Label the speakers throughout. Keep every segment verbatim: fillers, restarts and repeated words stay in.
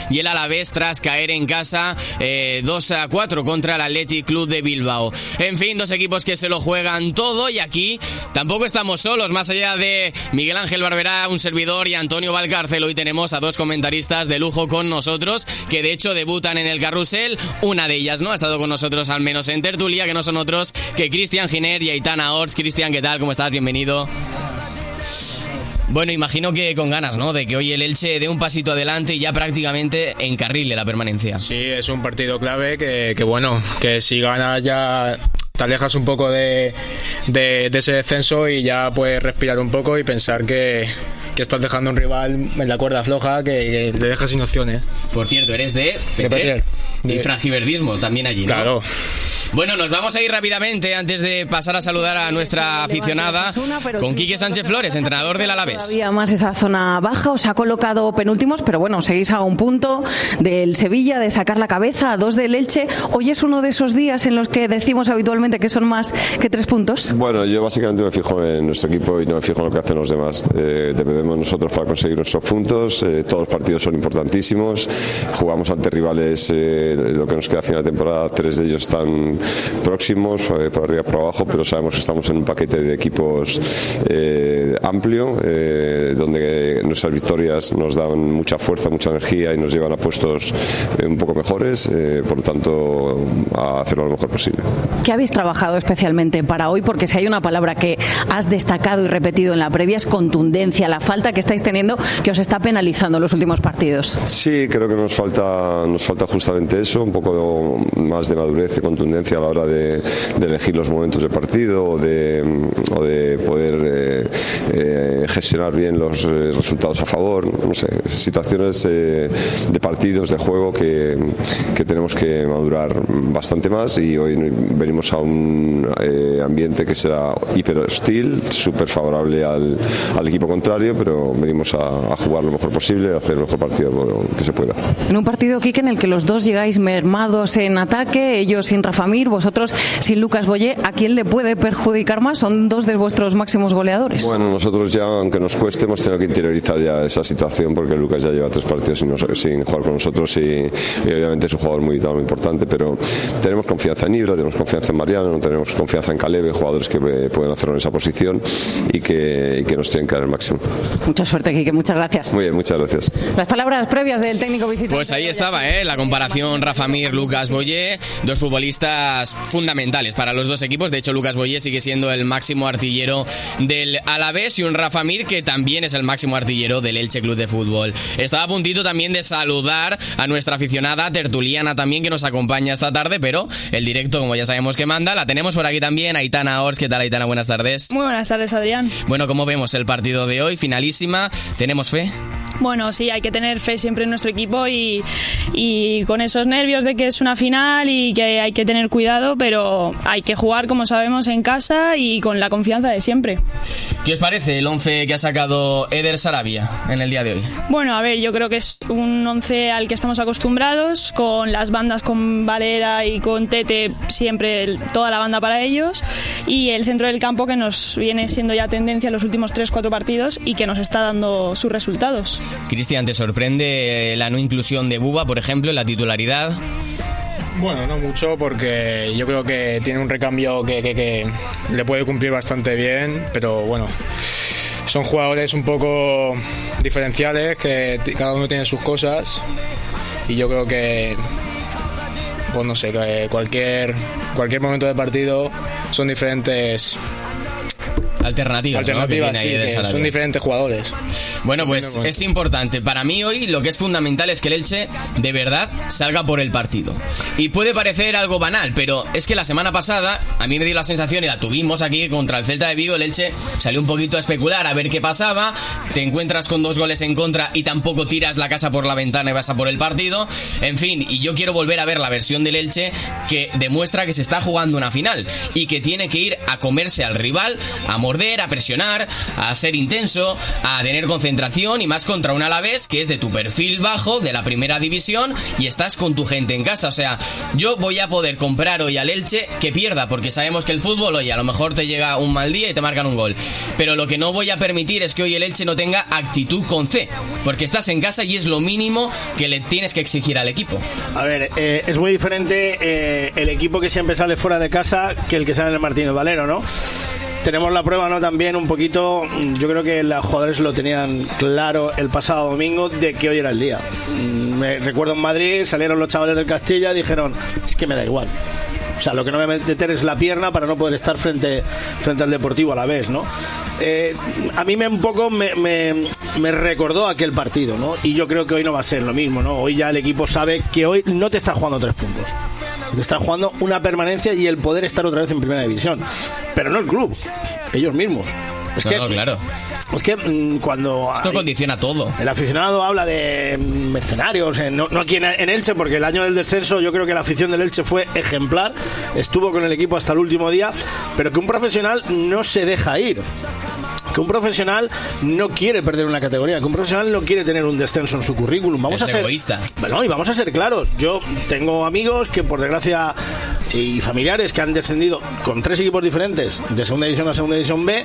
Speaker 1: y el Alavés tras caer en casa eh, dos a cuatro contra el Athletic Club de Bilbao. En fin, dos equipos que se lo juegan todo y aquí tampoco estamos solos, más allá de Miguel Ángel Barberá, un servidor, y Antonio Valcárcel. Hoy tenemos a dos comentaristas de lujo con nosotros que de hecho debutan en el carrusel. Una de ellas no ha estado con nosotros al menos en tertulia, que no son otros que Cristian Giner y Aitana Orts. Cristian, ¿qué tal? ¿Cómo estás? Bienvenido. Bueno, imagino que con ganas, ¿no?, de que hoy el Elche dé un pasito adelante y ya prácticamente encarrile la permanencia.
Speaker 2: Sí, es un partido clave que, que bueno, que si ganas ya te alejas un poco de, de, de ese descenso y ya puedes respirar un poco y pensar que, que estás dejando a un rival en la cuerda floja, que, que le dejas sin opciones.
Speaker 1: Por cierto, eres de Petrer, de frangiverdismo también allí, ¿no?
Speaker 2: Claro.
Speaker 1: Bueno, nos vamos a ir rápidamente antes de pasar a saludar a nuestra aficionada con Quique Sánchez Flores, entrenador del Alavés.
Speaker 3: Todavía más esa zona baja, os ha colocado penúltimos, pero bueno, seguís a un punto del Sevilla, de sacar la cabeza, a dos del Elche. Hoy es uno de esos días en los que decimos habitualmente que son más que tres puntos.
Speaker 4: Bueno, yo básicamente me fijo en nuestro equipo y no me fijo en lo que hacen los demás. Eh, dependemos nosotros para conseguir nuestros puntos. Eh, todos los partidos son importantísimos. Jugamos ante rivales, eh, lo que nos queda a final de temporada, tres de ellos están próximos, eh, por arriba por abajo, pero sabemos que estamos en un paquete de equipos eh, amplio, eh, donde nuestras victorias nos dan mucha fuerza, mucha energía y nos llevan a puestos eh, un poco mejores, eh, por lo tanto a hacerlo lo mejor posible.
Speaker 3: ¿Qué habéis trabajado especialmente para hoy? Porque si hay una palabra que has destacado y repetido en la previa es contundencia, la falta que estáis teniendo que os está penalizando en los últimos partidos.
Speaker 4: Sí, creo que nos falta, nos falta justamente eso, un poco más de madurez y contundencia a la hora de, de elegir los momentos de partido o de, o de poder eh, eh, gestionar bien los eh, resultados a favor, no sé, situaciones eh, de partidos, de juego que, que tenemos que madurar bastante más, y hoy venimos a un eh, ambiente que será hiper hostil, súper favorable al, al equipo contrario, pero venimos a, a jugar lo mejor posible, a hacer el mejor partido que se pueda.
Speaker 3: En un partido, Quique, en el que los dos llegáis mermados en ataque, ellos sin Rafa Mir, vosotros sin Lucas Boyé, ¿a quién le puede perjudicar más? Son dos de vuestros máximos goleadores.
Speaker 4: Bueno, nosotros ya, aunque nos cueste, hemos tenido que interiorizar ya esa situación, porque Lucas ya lleva tres partidos sin, sin jugar con nosotros y, y obviamente es un jugador muy, muy importante, pero tenemos confianza en Ibra, tenemos confianza en Mariano, tenemos confianza en Caleb, jugadores que pueden hacerlo en esa posición y que, y que nos tienen que dar el máximo.
Speaker 3: Mucha suerte, Quique, muchas gracias.
Speaker 4: Muy bien, muchas gracias.
Speaker 3: Las palabras previas del técnico visitante.
Speaker 1: Pues ahí estaba, ¿eh? La comparación Rafa Mir, Lucas Boyé, dos futbolistas fundamentales para los dos equipos. De hecho, Lucas Boyé sigue siendo el máximo artillero del Alavés y un Rafa Mir que también es el máximo artillero del Elche Club de Fútbol. Estaba a puntito también de saludar a nuestra aficionada tertuliana también, que nos acompaña esta tarde, pero el directo, como ya sabemos que manda, la tenemos por aquí también. Aitana Orts, ¿qué tal, Aitana? Buenas tardes.
Speaker 5: Muy buenas tardes, Adrián.
Speaker 1: Bueno, ¿cómo vemos el partido de hoy? Finalísima. ¿Tenemos fe?
Speaker 5: Bueno, sí, hay que tener fe siempre en nuestro equipo y, y con esos nervios de que es una final y que hay que tener cuidado, pero hay que jugar, como sabemos, en casa y con la confianza de siempre.
Speaker 1: ¿Qué os parece el once que ha sacado Eder Sarabia en el día de hoy?
Speaker 5: Bueno, a ver, yo creo que es un once al que estamos acostumbrados, con las bandas con Valera y con Tete, siempre el, toda la banda para ellos, y el centro del campo que nos viene siendo ya tendencia en los últimos tres cuatro partidos y que nos está dando sus resultados.
Speaker 1: Cristian, ¿te sorprende la no inclusión de Buba, por ejemplo, en la titularidad?
Speaker 2: Bueno, no mucho, porque yo creo que tiene un recambio que, que, que le puede cumplir bastante bien, pero bueno, son jugadores un poco diferenciales, que cada uno tiene sus cosas, y yo creo que, pues no sé, que cualquier, cualquier momento del partido son diferentes
Speaker 1: alternativas,
Speaker 2: alternativas,
Speaker 1: ¿no?
Speaker 2: sí, que son diferentes jugadores.
Speaker 1: Bueno, pues es importante. Para mí hoy lo que es fundamental es que el Elche de verdad salga por el partido. Y puede parecer algo banal, pero es que la semana pasada a mí me dio la sensación, y la tuvimos aquí contra el Celta de Vigo, el Elche salió un poquito a especular a ver qué pasaba, te encuentras con dos goles en contra y tampoco tiras la casa por la ventana y vas a por el partido. En fin, y yo quiero volver a ver la versión del Elche que demuestra que se está jugando una final y que tiene que ir a comerse al rival, a morder morder, a presionar, a ser intenso, a tener concentración, y más contra un Alavés que es de tu perfil bajo, de la primera división, y estás con tu gente en casa. O sea, yo voy a poder comprar hoy al Elche que pierda, porque sabemos que el fútbol, oye, a lo mejor te llega un mal día y te marcan un gol, pero lo que no voy a permitir es que hoy el Elche no tenga actitud con C, porque estás en casa y es lo mínimo que le tienes que exigir al equipo.
Speaker 6: A ver, eh, es muy diferente eh, el equipo que siempre sale fuera de casa que el que sale en el Martínez Valero, ¿no? Tenemos la prueba, ¿no? También un poquito, yo creo que los jugadores lo tenían claro el pasado domingo de que hoy era el día. Me recuerdo en Madrid, salieron los chavales del Castilla y dijeron, es que me da igual. O sea, lo que no me meter es la pierna para no poder estar frente, frente al Deportivo a la vez, ¿no? Eh, a mí me un poco me, me, me recordó aquel partido, ¿no? Y yo creo que hoy no va a ser lo mismo, ¿no? Hoy ya el equipo sabe que hoy no te está jugando tres puntos. Te está jugando una permanencia y el poder estar otra vez en primera división. Pero no el club, ellos mismos. Es
Speaker 1: no,
Speaker 6: que,
Speaker 1: no, claro.
Speaker 6: Es que mmm, cuando...
Speaker 1: Esto condiciona todo.
Speaker 6: El aficionado habla de mercenarios, eh, no, no aquí en, en Elche, porque el año del descenso yo creo que la afición del Elche fue ejemplar, estuvo con el equipo hasta el último día, pero que un profesional no se deja ir. Que un profesional no quiere perder una categoría, que un profesional no quiere tener un descenso en su currículum. Vamos
Speaker 1: es
Speaker 6: a ser
Speaker 1: egoísta.
Speaker 6: Bueno, y vamos a ser claros. Yo tengo amigos que por desgracia y familiares que han descendido con tres equipos diferentes de segunda división a segunda división B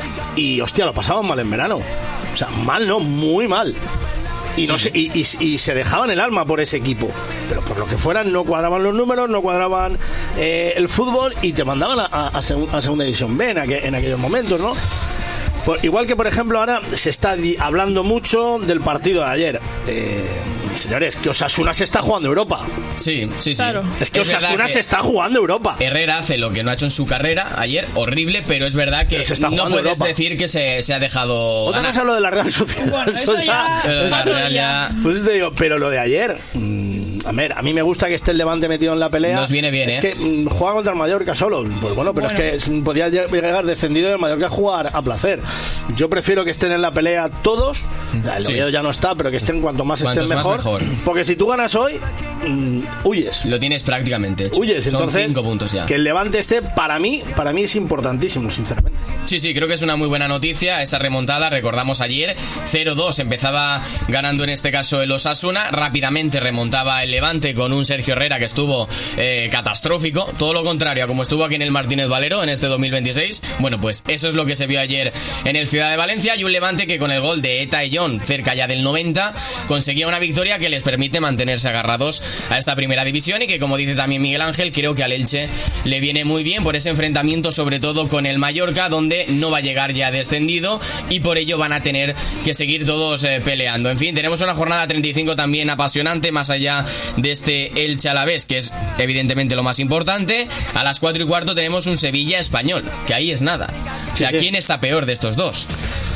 Speaker 6: y hostia, lo pasaban mal en verano. O sea, mal no, muy mal. Y, no
Speaker 1: sí,
Speaker 6: se, y, y, y se dejaban el alma por ese equipo, pero por lo que fueran no cuadraban los números, no cuadraban eh, el fútbol y te mandaban a, a, a, segun, a segunda división B en, aqu en aquellos momentos, ¿no? Pues igual que por ejemplo ahora se está hablando mucho del partido de ayer. Eh, señores, que Osasuna se está jugando Europa.
Speaker 1: Sí, sí, sí.
Speaker 5: Claro.
Speaker 6: Es que es Osasuna que se está jugando Europa.
Speaker 1: Herrera hace lo que no ha hecho en su carrera ayer, horrible, pero es verdad que no puedes Europa. decir que se, se ha dejado
Speaker 6: Otra cosa lo de la Real Sociedad.
Speaker 5: Bueno, eso ya...
Speaker 1: Pero de la Real ya...
Speaker 6: Pues te digo, pero lo de ayer... Mmm, a ver, a mí me gusta que esté el Levante metido en la pelea.
Speaker 1: Nos viene bien,
Speaker 6: es
Speaker 1: ¿eh?
Speaker 6: Es que mmm, juega contra el Mallorca solo. Pues bueno, pero bueno. es que podía llegar descendido del Mallorca a jugar a placer. Yo prefiero que estén en la pelea todos. El sí. ya no está, pero que estén cuanto más estén mejor, mejor. Porque si tú ganas hoy, mmm, huyes.
Speaker 1: Lo tienes prácticamente hecho.
Speaker 6: Huyes,
Speaker 1: Son
Speaker 6: entonces
Speaker 1: cinco puntos ya.
Speaker 6: Que el Levante esté, para mí, para mí es importantísimo, sinceramente.
Speaker 1: Sí, sí, creo que es una muy buena noticia esa remontada. Recordamos ayer cero dos empezaba ganando en este caso el Osasuna, rápidamente remontaba el Levante con un Sergio Herrera que estuvo eh, catastrófico, todo lo contrario a como estuvo aquí en el Martínez Valero en este dos mil veintiséis. Bueno, pues eso es lo que se vio ayer en el Ciudad de Valencia, y un Levante que con el gol de Eta y John cerca ya del noventa conseguía una victoria que les permite mantenerse agarrados a esta primera división, y que, como dice también Miguel Ángel, creo que al Elche le viene muy bien por ese enfrentamiento, sobre todo con el Mallorca, donde no va a llegar ya descendido y por ello van a tener que seguir todos eh, peleando. En fin, tenemos una jornada treinta y cinco también apasionante, más allá de este Elche Alavés, que es evidentemente lo más importante. A las cuatro y cuarto tenemos un Sevilla Español, que ahí es nada. O sea, sí, sí. ¿Quién está peor de estos dos?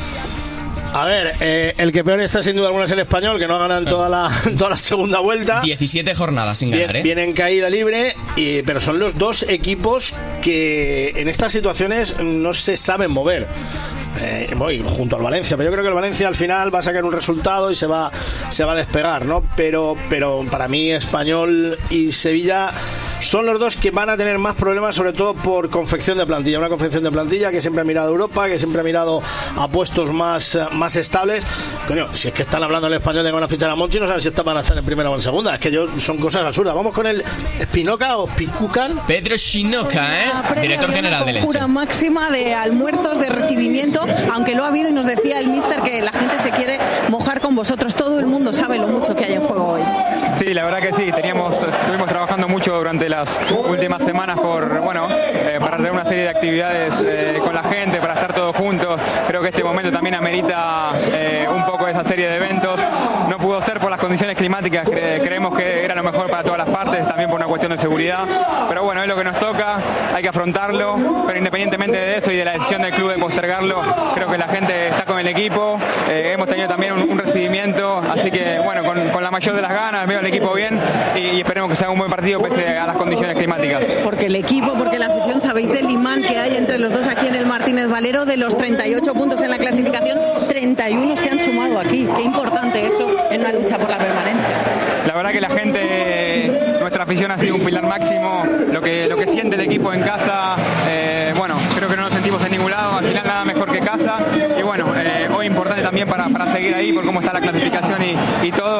Speaker 6: A ver, eh, el que peor está sin duda alguna es el Español, que no ganan toda la, toda la segunda vuelta.
Speaker 1: diecisiete jornadas sin ganar, ¿eh?
Speaker 6: Vienen caída libre, y, pero son los dos equipos que en estas situaciones no se saben mover. Eh, voy junto al Valencia, pero yo creo que el Valencia al final va a sacar un resultado y se va, se va a despegar, ¿no? Pero, pero para mí Español y Sevilla son los dos que van a tener más problemas, sobre todo por confección de plantilla. Una confección de plantilla que siempre ha mirado a Europa, que siempre ha mirado a puestos más, más estables. Coño, si es que están hablando el Español de que van a fichar a Monchi, no saben si van a estar en primera o en segunda. Es que yo, son cosas absurdas. Vamos con el Spinoca o Picucan.
Speaker 1: Pedro Spinoca, ¿eh? Director general del Elche.
Speaker 3: Pura máxima de almuerzos, de recibimiento, aunque lo ha habido, y nos decía el míster que la gente se quiere mojar con vosotros. Todo el mundo sabe lo mucho que hay en juego hoy.
Speaker 7: Sí, la verdad que sí. Teníamos, estuvimos trabajando mucho durante las últimas semanas por, bueno, eh, para tener una serie de actividades eh, con la gente, para estar todos juntos. Creo que este momento también amerita eh, un poco esa serie de eventos. No pudo ser por las condiciones climáticas, cre creemos que era lo mejor para todas las partes, también por una cuestión de seguridad. Pero bueno, es lo que nos toca, hay que afrontarlo. Pero independientemente de eso y de la decisión del club de postergarlo, creo que la gente está con el equipo. Eh, hemos tenido también un, un recibimiento, así que bueno, con, con la mayor de las ganas, veo al equipo bien y, y esperemos que sea un buen partido pese a las condiciones climáticas.
Speaker 3: Porque el equipo, porque la afición, sabéis del imán que hay entre los dos aquí en el Martínez Valero. De los treinta y ocho puntos en la clasificación, treinta y uno se han sumado aquí. Qué importante eso en la lucha por la permanencia.
Speaker 7: La verdad que la gente, nuestra afición ha sido un pilar máximo. Lo que, lo que siente el equipo en casa, eh, bueno, creo que no lo sentimos en ningún lado. Al final nada mejor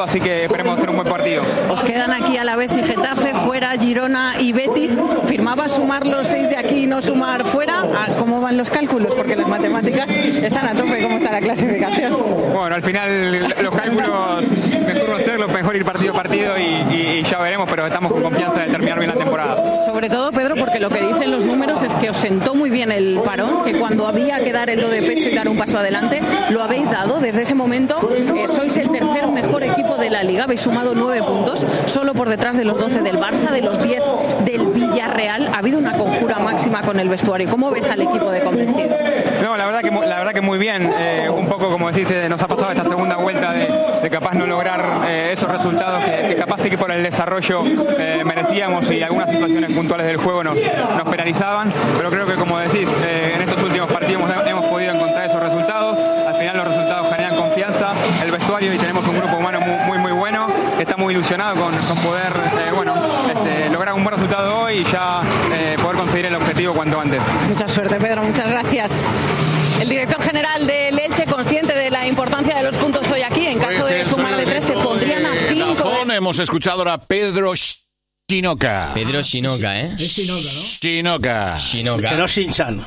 Speaker 7: así que esperemos hacer un buen partido.
Speaker 3: Os quedan aquí Alavés y Getafe, fuera Girona y Betis. ¿Firmaba sumar los seis de aquí y no sumar fuera? ¿Cómo van los cálculos? Porque las matemáticas están a tope. ¿Cómo está la clasificación?
Speaker 7: Bueno, al final los cálculos mejor hacerlos, mejor ir partido a partido y, y, y ya veremos, pero estamos con confianza de terminar bien la temporada.
Speaker 3: Sobre todo, Pedro, porque lo que dicen los números es que os sentó muy bien el parón, que cuando había que dar el do de pecho y dar un paso adelante, lo habéis dado. Desde ese momento eh, sois el tercer mejor equipo de la Liga, habéis sumado nueve puntos, solo por detrás de los doce del Barça, de los diez del Villarreal. Ha habido una conjura máxima con el vestuario. ¿Cómo ves al equipo de Convencido?
Speaker 7: No, la verdad que, la verdad que muy bien. Eh, un poco, como decís, eh, nos ha pasado esta segunda vuelta de, de capaz no lograr eh, esos resultados que, que capaz sí que por el desarrollo eh, merecíamos y algunas situaciones puntuales del juego nos, nos penalizaban, pero creo que, como decís, eh, en estos últimos partidos hemos, hemos podido encontrar esos resultados. Al final los resultados generan confianza, el vestuario, y tenemos un grupo humano muy muy, muy bueno, que está muy ilusionado con, con poder eh, bueno, este, lograr un buen resultado hoy y ya eh, poder conseguir el objetivo cuanto antes.
Speaker 3: Mucha suerte, Pedro, muchas gracias. El director general del Elche, consciente de la importancia de los puntos hoy aquí, en caso de sumar de tres se pondrían a cinco.
Speaker 8: De... Hemos escuchado ahora a Pedro Shinoka.
Speaker 1: Pedro Shinoka, ¿eh?
Speaker 6: Es Shinoka, ¿no?
Speaker 8: Shinoka.
Speaker 1: Shinoka.
Speaker 6: Pero Shin-chan.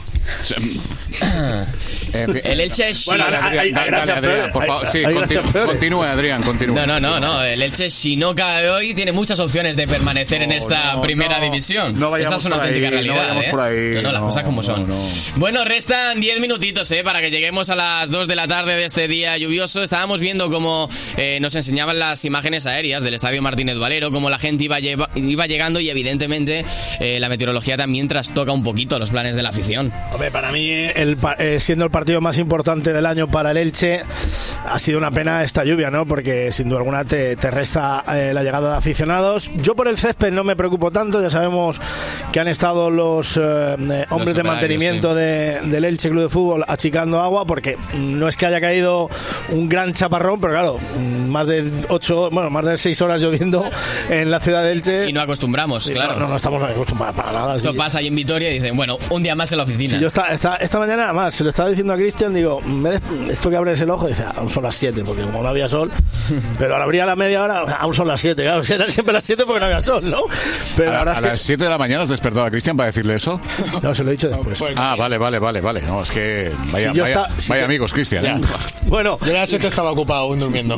Speaker 1: El Elche es
Speaker 8: bueno,
Speaker 1: Shinoka.
Speaker 8: Adrián, dale, dale, Adrián, por favor. Sí, continúe, continúe, Adrián, continúe.
Speaker 1: No, no, no, no. El Elche Shinoka de hoy tiene muchas opciones de permanecer no, en esta no, primera no, división.
Speaker 8: No
Speaker 1: Esa es una auténtica
Speaker 8: ahí,
Speaker 1: realidad,
Speaker 8: no
Speaker 1: ¿eh?
Speaker 8: Por ahí,
Speaker 1: no, no, las
Speaker 8: no,
Speaker 1: cosas como son.
Speaker 8: No, no.
Speaker 1: Bueno, restan diez minutitos, ¿eh? Para que lleguemos a las dos de la tarde de este día lluvioso. Estábamos viendo cómo eh, nos enseñaban las imágenes aéreas del Estadio Martínez Valero, cómo la gente iba, lleva, iba llegando y evidentemente eh, la meteorología también trastoca un poquito los planes de la afición.
Speaker 6: Hombre, para mí, el, eh, siendo el partido más importante del año para el Elche, ha sido una pena esta lluvia, ¿no? Porque sin duda alguna te, te resta eh, la llegada de aficionados. Yo por el césped no me preocupo tanto, ya sabemos que han estado los eh, hombres los de mantenimiento sí. de, del Elche Club de Fútbol achicando agua, porque no es que haya caído un gran chaparrón, pero claro, más de ocho, bueno, más de seis horas lloviendo en la ciudad de Elche.
Speaker 1: Y no acostumbramos,
Speaker 6: sí,
Speaker 1: claro.
Speaker 6: No, no, no estamos acostumbrados para nada.
Speaker 1: Esto
Speaker 6: sí.
Speaker 1: pasa ahí en Vitoria y dicen, bueno, un día más en la oficina.
Speaker 6: Sí, yo esta, esta, esta mañana, además, se lo estaba diciendo a Cristian, digo, esto que abres el ojo, dice, aún son las siete, porque como no había sol, pero al abrir a la media hora, aún son las siete, claro, eran siempre las siete porque no había sol, ¿no? Pero
Speaker 8: a,
Speaker 6: ahora
Speaker 8: a
Speaker 6: es
Speaker 8: las
Speaker 6: que...
Speaker 8: siete de la mañana has despertado a Cristian para decirle eso.
Speaker 6: No, se lo he dicho después.
Speaker 8: No, ah, vale, vale, vale, vale. No, es que vaya,
Speaker 6: si
Speaker 8: vaya,
Speaker 6: está, si
Speaker 8: vaya
Speaker 6: te...
Speaker 8: amigos, Cristian. ¿eh?
Speaker 6: Bueno,
Speaker 2: yo a las siete estaba ocupado aún durmiendo.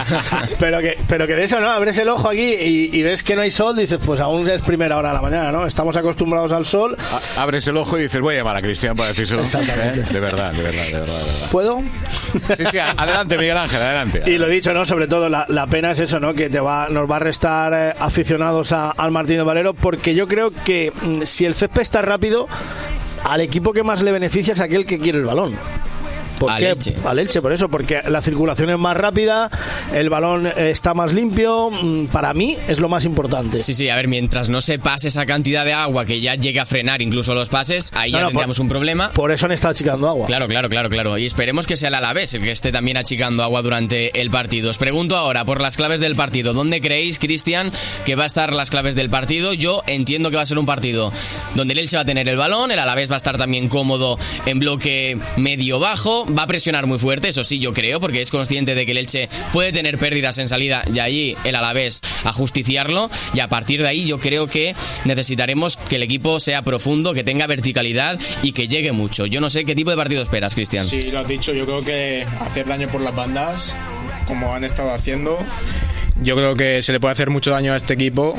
Speaker 6: pero que pero que de eso, ¿no? Abres el ojo aquí y, y ves que no hay sol, dices, pues aún es primera hora de la mañana, ¿no? Estamos acostumbrados al sol.
Speaker 8: A, abres el ojo y dices, voy a llamar a Cristian para decírselo.
Speaker 6: Exactamente.
Speaker 8: ¿Eh? De verdad, de verdad, de verdad, de verdad.
Speaker 6: ¿Puedo?
Speaker 8: Sí, sí, adelante, Miguel Ángel, adelante.
Speaker 6: Y lo dicho, ¿no? Sobre todo la, la pena es eso, ¿no? Que te va, nos va a restar eh, aficionados a, al Martínez Valero, porque yo creo que mm, si el césped está rápido, al equipo que más le beneficia es aquel que quiere el balón. ¿Por
Speaker 1: al
Speaker 6: qué?
Speaker 1: Elche.
Speaker 6: Al Elche, por eso, porque la circulación es más rápida, el balón está más limpio, para mí es lo más importante.
Speaker 1: Sí, sí, a ver, mientras no se pase esa cantidad de agua que ya llegue a frenar incluso los pases, ahí no, ya no, tendríamos
Speaker 6: por,
Speaker 1: un problema.
Speaker 6: Por eso han estado achicando agua.
Speaker 1: Claro, claro, claro, claro. Y esperemos que sea el Alavés el que esté también achicando agua durante el partido. Os pregunto ahora por las claves del partido. ¿Dónde creéis, Cristian, que va a estar las claves del partido? Yo entiendo que va a ser un partido donde el Elche va a tener el balón, el Alavés va a estar también cómodo en bloque medio-bajo, va a presionar muy fuerte, eso sí, yo creo, porque es consciente de que el Elche puede tener pérdidas en salida y allí el Alavés a justiciarlo, y a partir de ahí yo creo que necesitaremos que el equipo sea profundo, que tenga verticalidad y que llegue mucho. Yo no sé qué tipo de partido esperas, Cristian.
Speaker 2: Sí, lo has dicho, yo creo que hacer daño por las bandas, como han estado haciendo, yo creo que se le puede hacer mucho daño a este equipo,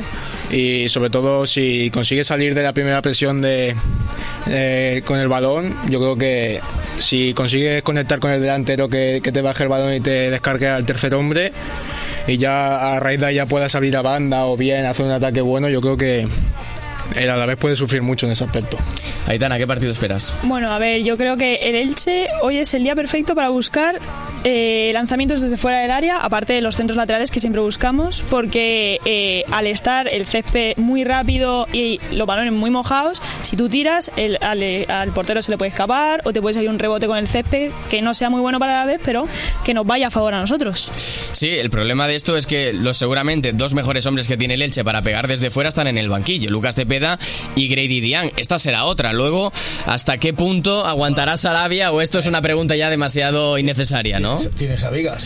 Speaker 2: y sobre todo si consigue salir de la primera presión de eh, con el balón, yo creo que si consigues conectar con el delantero que, que te baje el balón y te descargue al tercer hombre, y ya a raíz de ahí ya puedas abrir a banda o bien hacer un ataque bueno, yo creo que el Alavés puede sufrir mucho en ese aspecto.
Speaker 1: Aitana, ¿qué partido esperas?
Speaker 5: Bueno, a ver, yo creo que el Elche hoy es el día perfecto para buscar eh, lanzamientos desde fuera del área, aparte de los centros laterales que siempre buscamos, porque eh, al estar el césped muy rápido y los balones muy mojados, si tú tiras, el, al, al portero se le puede escapar o te puede salir un rebote con el césped que no sea muy bueno para el Alavés, pero que nos vaya a favor a nosotros.
Speaker 1: Sí, el problema de esto es que los seguramente dos mejores hombres que tiene el Elche para pegar desde fuera están en el banquillo, Lucas Tepeda y Grady Diang. Esta será otra. Luego, ¿hasta qué punto aguantará Sarabia? O esto es una pregunta ya demasiado innecesaria, ¿no?
Speaker 6: Tienes a Vigas.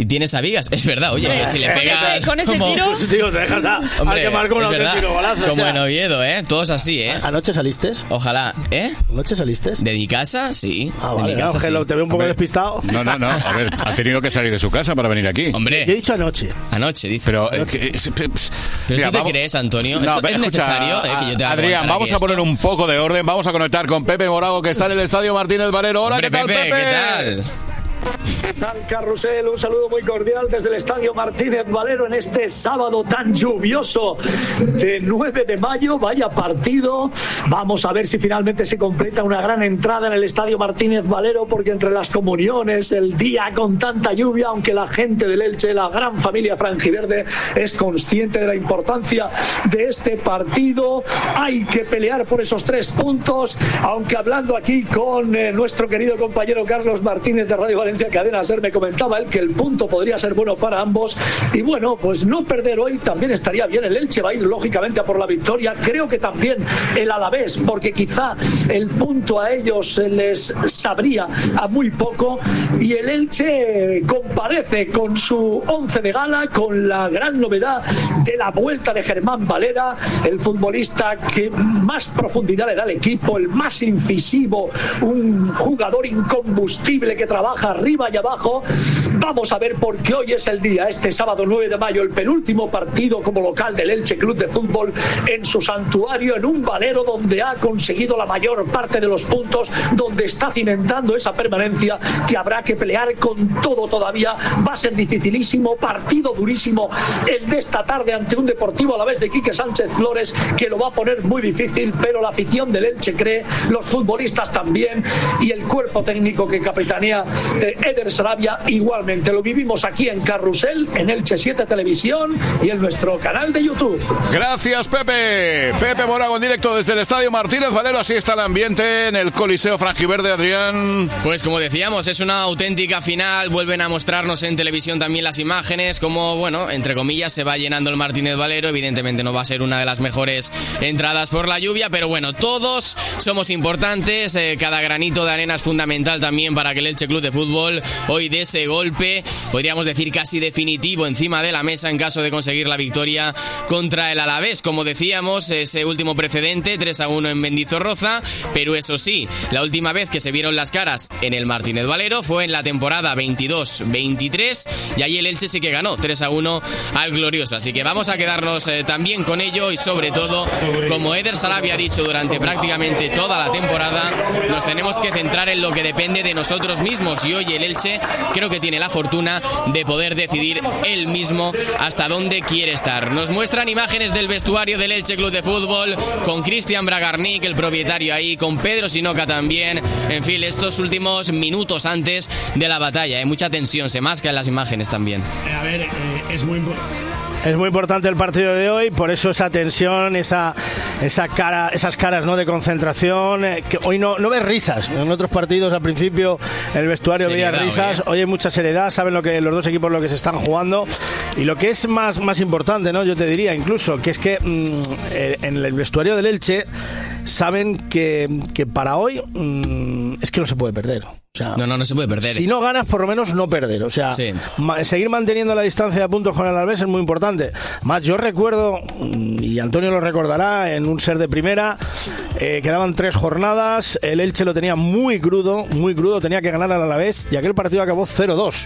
Speaker 1: y tienes a Vigas. Es verdad, oye, que si le pegas...
Speaker 5: Con ese
Speaker 1: como...
Speaker 5: tiro...
Speaker 6: Tío, te dejas a...
Speaker 1: Hombre,
Speaker 6: al que marcó un auténtico golazo.
Speaker 1: Como
Speaker 6: o sea.
Speaker 1: en Oviedo, ¿eh? Todos así, ¿eh?
Speaker 6: ¿Anoche saliste?
Speaker 1: Ojalá, ¿eh?
Speaker 6: ¿Anoche saliste?
Speaker 1: ¿De mi casa? Sí.
Speaker 6: Ah,
Speaker 1: de
Speaker 6: vale,
Speaker 1: mi casa,
Speaker 6: no,
Speaker 1: sí.
Speaker 6: Gelo, te veo un poco
Speaker 8: Hombre.
Speaker 6: despistado.
Speaker 8: No, no, no. A ver, ha tenido que salir de su casa para venir aquí.
Speaker 1: Hombre,
Speaker 6: Yo he dicho anoche.
Speaker 1: anoche, dice.
Speaker 8: Pero, eh, que- es-
Speaker 1: ¿Pero
Speaker 8: mira,
Speaker 1: tú te
Speaker 8: vamos-
Speaker 1: crees, Antonio?
Speaker 8: No,
Speaker 1: ¿Esto
Speaker 8: ve-
Speaker 1: es
Speaker 8: escucha,
Speaker 1: necesario eh, que yo te haga
Speaker 8: Adrián,
Speaker 1: contar
Speaker 8: vamos
Speaker 1: aquí
Speaker 8: a poner
Speaker 1: esto?
Speaker 8: un poco de orden. Vamos a conectar con Pepe Morago, que está en el Estadio Martínez Valero. Hola,
Speaker 1: Hombre,
Speaker 8: ¿qué tal,
Speaker 1: Pepe?
Speaker 8: Pepe?
Speaker 1: ¿Qué tal?
Speaker 9: ¿Qué tal, Carrusel? Un saludo muy cordial desde el Estadio Martínez Valero en este sábado tan lluvioso de nueve de mayo. Vaya partido. Vamos a ver si finalmente se completa una gran entrada en el Estadio Martínez Valero, porque entre las comuniones, el día con tanta lluvia, aunque la gente del Elche, la gran familia franjiverde, es consciente de la importancia de este partido, hay que pelear por esos tres puntos, aunque hablando aquí con eh, nuestro querido compañero Carlos Martínez de Radio Valencia Cadena Ser, me comentaba él que el punto podría ser bueno para ambos, y bueno, pues no perder hoy también estaría bien. El Elche va a ir lógicamente a por la victoria, creo que también el Alavés, porque quizá el punto a ellos les sabría a muy poco, y el Elche comparece con su once de gala, con la gran novedad de la vuelta de Germán Valera, el futbolista que más profundidad le da al equipo, el más incisivo, un jugador incombustible que trabaja arriba y abajo. Vamos a ver, porque hoy es el día, este sábado nueve de mayo, el penúltimo partido como local del Elche Club de Fútbol en su santuario, en un Valero donde ha conseguido la mayor parte de los puntos, donde está cimentando esa permanencia que habrá que pelear con todo todavía. Va a ser dificilísimo, partido durísimo el de esta tarde ante un Deportivo Alavés de Quique Sánchez Flores, que lo va a poner muy difícil, pero la afición del Elche cree, los futbolistas también, y el cuerpo técnico que capitanea eh, Eder Sarabia igualmente. Lo vivimos aquí en Carrusel, en Elche siete Televisión y en nuestro canal de YouTube.
Speaker 8: Gracias, Pepe. Pepe Morago en directo desde el Estadio Martínez Valero. Así está el ambiente en el Coliseo Franjiverde, Adrián.
Speaker 1: Pues como decíamos, es una auténtica final. Vuelven a mostrarnos en televisión también las imágenes, como, bueno, entre comillas, se va llenando el Martínez Valero. Evidentemente no va a ser una de las mejores entradas por la lluvia, pero bueno, todos somos importantes. Eh, cada granito de arena es fundamental también para que el Elche Club de Fútbol hoy dé ese golpe, podríamos decir casi definitivo, encima de la mesa en caso de conseguir la victoria contra el Alavés. Como decíamos, ese último precedente, tres a uno en Mendizorroza, pero eso sí, la última vez que se vieron las caras en el Martínez Valero fue en la temporada veintidós veintitrés, y ahí el Elche sí que ganó tres a uno al Glorioso. Así que vamos a quedarnos eh, también con ello, y sobre todo, como Eder Sarabia ha dicho durante prácticamente toda la temporada, nos tenemos que centrar en lo que depende de nosotros mismos, y hoy el Elche creo que tiene la fortuna de poder decidir él mismo hasta dónde quiere estar. Nos muestran imágenes del vestuario del Elche Club de Fútbol, con Cristian Bragarnik, el propietario ahí, con Pedro Sinoca también. En fin, estos últimos minutos antes de la batalla, hay ¿eh? mucha tensión, se masca en las imágenes también.
Speaker 6: Eh, a ver, eh, es muy importante. Es muy importante el partido de hoy, por eso esa tensión, esa, esa cara, esas caras, ¿no?, de concentración, eh, que hoy no, no ves risas. En otros partidos al principio el vestuario
Speaker 1: Seriedad,
Speaker 6: veía risas,
Speaker 1: oye.
Speaker 6: hoy hay mucha seriedad, saben lo que los dos equipos lo que se están jugando, y lo que es más, más importante, ¿no?, yo te diría incluso, que es que mmm, eh, en el vestuario del Elche saben que, que para hoy mmm, es que no se puede perder. O sea,
Speaker 1: no, no, no se puede perder.
Speaker 6: Si no ganas, por lo menos no perder. O sea,
Speaker 1: sí.
Speaker 6: ma- seguir manteniendo la distancia de puntos con el Alavés es muy importante. Más, yo recuerdo, y Antonio lo recordará, en un ser de primera, eh, quedaban tres jornadas, el Elche lo tenía muy crudo, muy crudo, tenía que ganar al Alavés, y aquel partido acabó cero dos.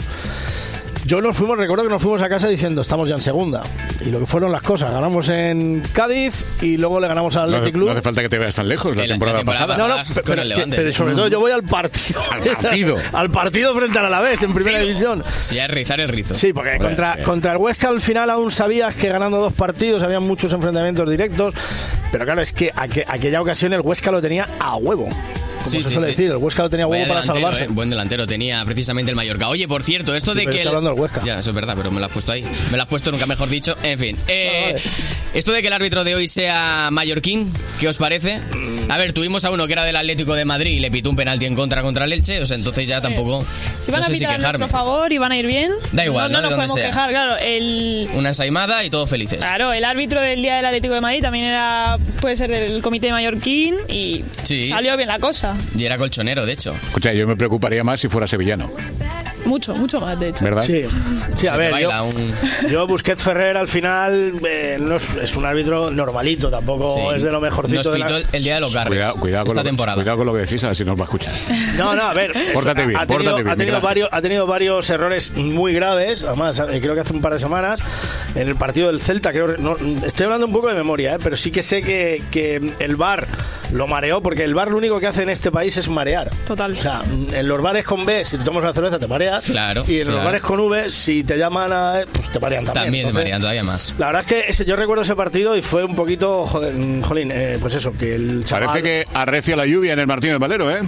Speaker 6: Yo nos fuimos, recuerdo que nos fuimos a casa diciendo, estamos ya en segunda. Y lo que fueron las cosas, ganamos en Cádiz y luego le ganamos al
Speaker 8: No,
Speaker 6: Athletic Club.
Speaker 8: no hace falta que te veas tan lejos, la,
Speaker 1: En la-
Speaker 8: temporada,
Speaker 1: la temporada
Speaker 8: pasada.
Speaker 1: pasada.
Speaker 6: No, no,
Speaker 1: con
Speaker 6: pero,
Speaker 1: el Levante.
Speaker 6: pero sobre todo yo voy al partido.
Speaker 8: Al partido.
Speaker 6: al partido frente al Alavés en primera división.
Speaker 1: Sí, es rizar el rizo.
Speaker 6: Sí, porque
Speaker 8: Hombre,
Speaker 6: contra,
Speaker 8: sí.
Speaker 6: contra el Huesca al final aún sabías que ganando dos partidos había muchos enfrentamientos directos, pero claro, es que aqu- aquella ocasión el Huesca lo tenía a huevo. Como
Speaker 1: Sí,
Speaker 6: se
Speaker 1: sí,
Speaker 6: suele
Speaker 1: sí.
Speaker 6: decir, el Huesca lo tenía a huevo
Speaker 1: Vaya
Speaker 6: para
Speaker 1: delantero,
Speaker 6: salvarse.
Speaker 1: eh, buen delantero tenía precisamente el Mallorca. Oye, por cierto, esto
Speaker 6: Sí,
Speaker 1: de
Speaker 6: pero
Speaker 1: que
Speaker 6: está
Speaker 1: el...
Speaker 6: hablando del Huesca.
Speaker 1: Ya, eso es verdad, pero me lo has puesto ahí. Me lo has puesto, nunca mejor dicho. En fin. Eh,
Speaker 6: Vale, vale.
Speaker 1: Esto de que el árbitro de hoy sea mallorquín, ¿qué os parece? A ver, tuvimos a uno que era del Atlético de Madrid y le pitó un penalti en contra contra el Elche, o sea, entonces ya tampoco...
Speaker 5: Si van
Speaker 1: no
Speaker 5: a
Speaker 1: sé si
Speaker 5: pitar a
Speaker 1: quejarme.
Speaker 5: nuestro favor y van a ir bien,
Speaker 1: Da igual,
Speaker 5: no,
Speaker 1: ¿no?
Speaker 5: no
Speaker 1: De
Speaker 5: nos
Speaker 1: donde
Speaker 5: podemos
Speaker 1: sea.
Speaker 5: quejar, claro. El,
Speaker 1: Una ensaimada y todos felices.
Speaker 5: claro, el árbitro del día del Atlético de Madrid también era, puede ser del comité mallorquín, y
Speaker 1: Sí.
Speaker 5: salió bien la cosa.
Speaker 1: Y era colchonero, de hecho.
Speaker 8: Escucha, yo me preocuparía más si fuera sevillano.
Speaker 5: mucho, mucho más, de hecho.
Speaker 8: ¿Verdad?
Speaker 6: Sí, sí, a
Speaker 1: Se
Speaker 6: ver,
Speaker 1: te
Speaker 6: yo,
Speaker 1: baila un...
Speaker 6: yo Busquets Ferrer al final eh, no es, es un árbitro normalito, tampoco
Speaker 1: Sí.
Speaker 6: es de lo mejorcito.
Speaker 1: Nos
Speaker 6: de la...
Speaker 1: pitó el día de los Garres.
Speaker 8: Cuidado, cuidado, con
Speaker 1: esta
Speaker 8: lo,
Speaker 1: temporada.
Speaker 8: cuidado con lo que decís, a ver si nos va a escuchar.
Speaker 6: No, no, a ver,
Speaker 8: Pórtate bien,
Speaker 6: ha tenido,
Speaker 8: pórtate bien,
Speaker 6: ha, tenido
Speaker 8: Miguel.
Speaker 6: varios, ha tenido varios errores muy graves, además eh, creo que hace un par de semanas en el partido del Celta, creo, no, estoy hablando un poco de memoria, eh, pero sí que sé que, que el V A R lo mareó, porque el V A R lo único que hace en este país es marear.
Speaker 5: Total.
Speaker 6: O sea, en los bares con B, si te tomas una cerveza te mareas,
Speaker 1: Claro,
Speaker 6: y en
Speaker 1: claro.
Speaker 6: los bares con V, si te llaman a... pues te marean también.
Speaker 1: También te
Speaker 6: Entonces,
Speaker 1: marean todavía más.
Speaker 6: la verdad es que ese, yo recuerdo ese partido y fue un poquito, joder, jolín, eh, pues eso, que el chaval...
Speaker 8: Parece que arrecia la lluvia en el Martínez Valero, ¿eh?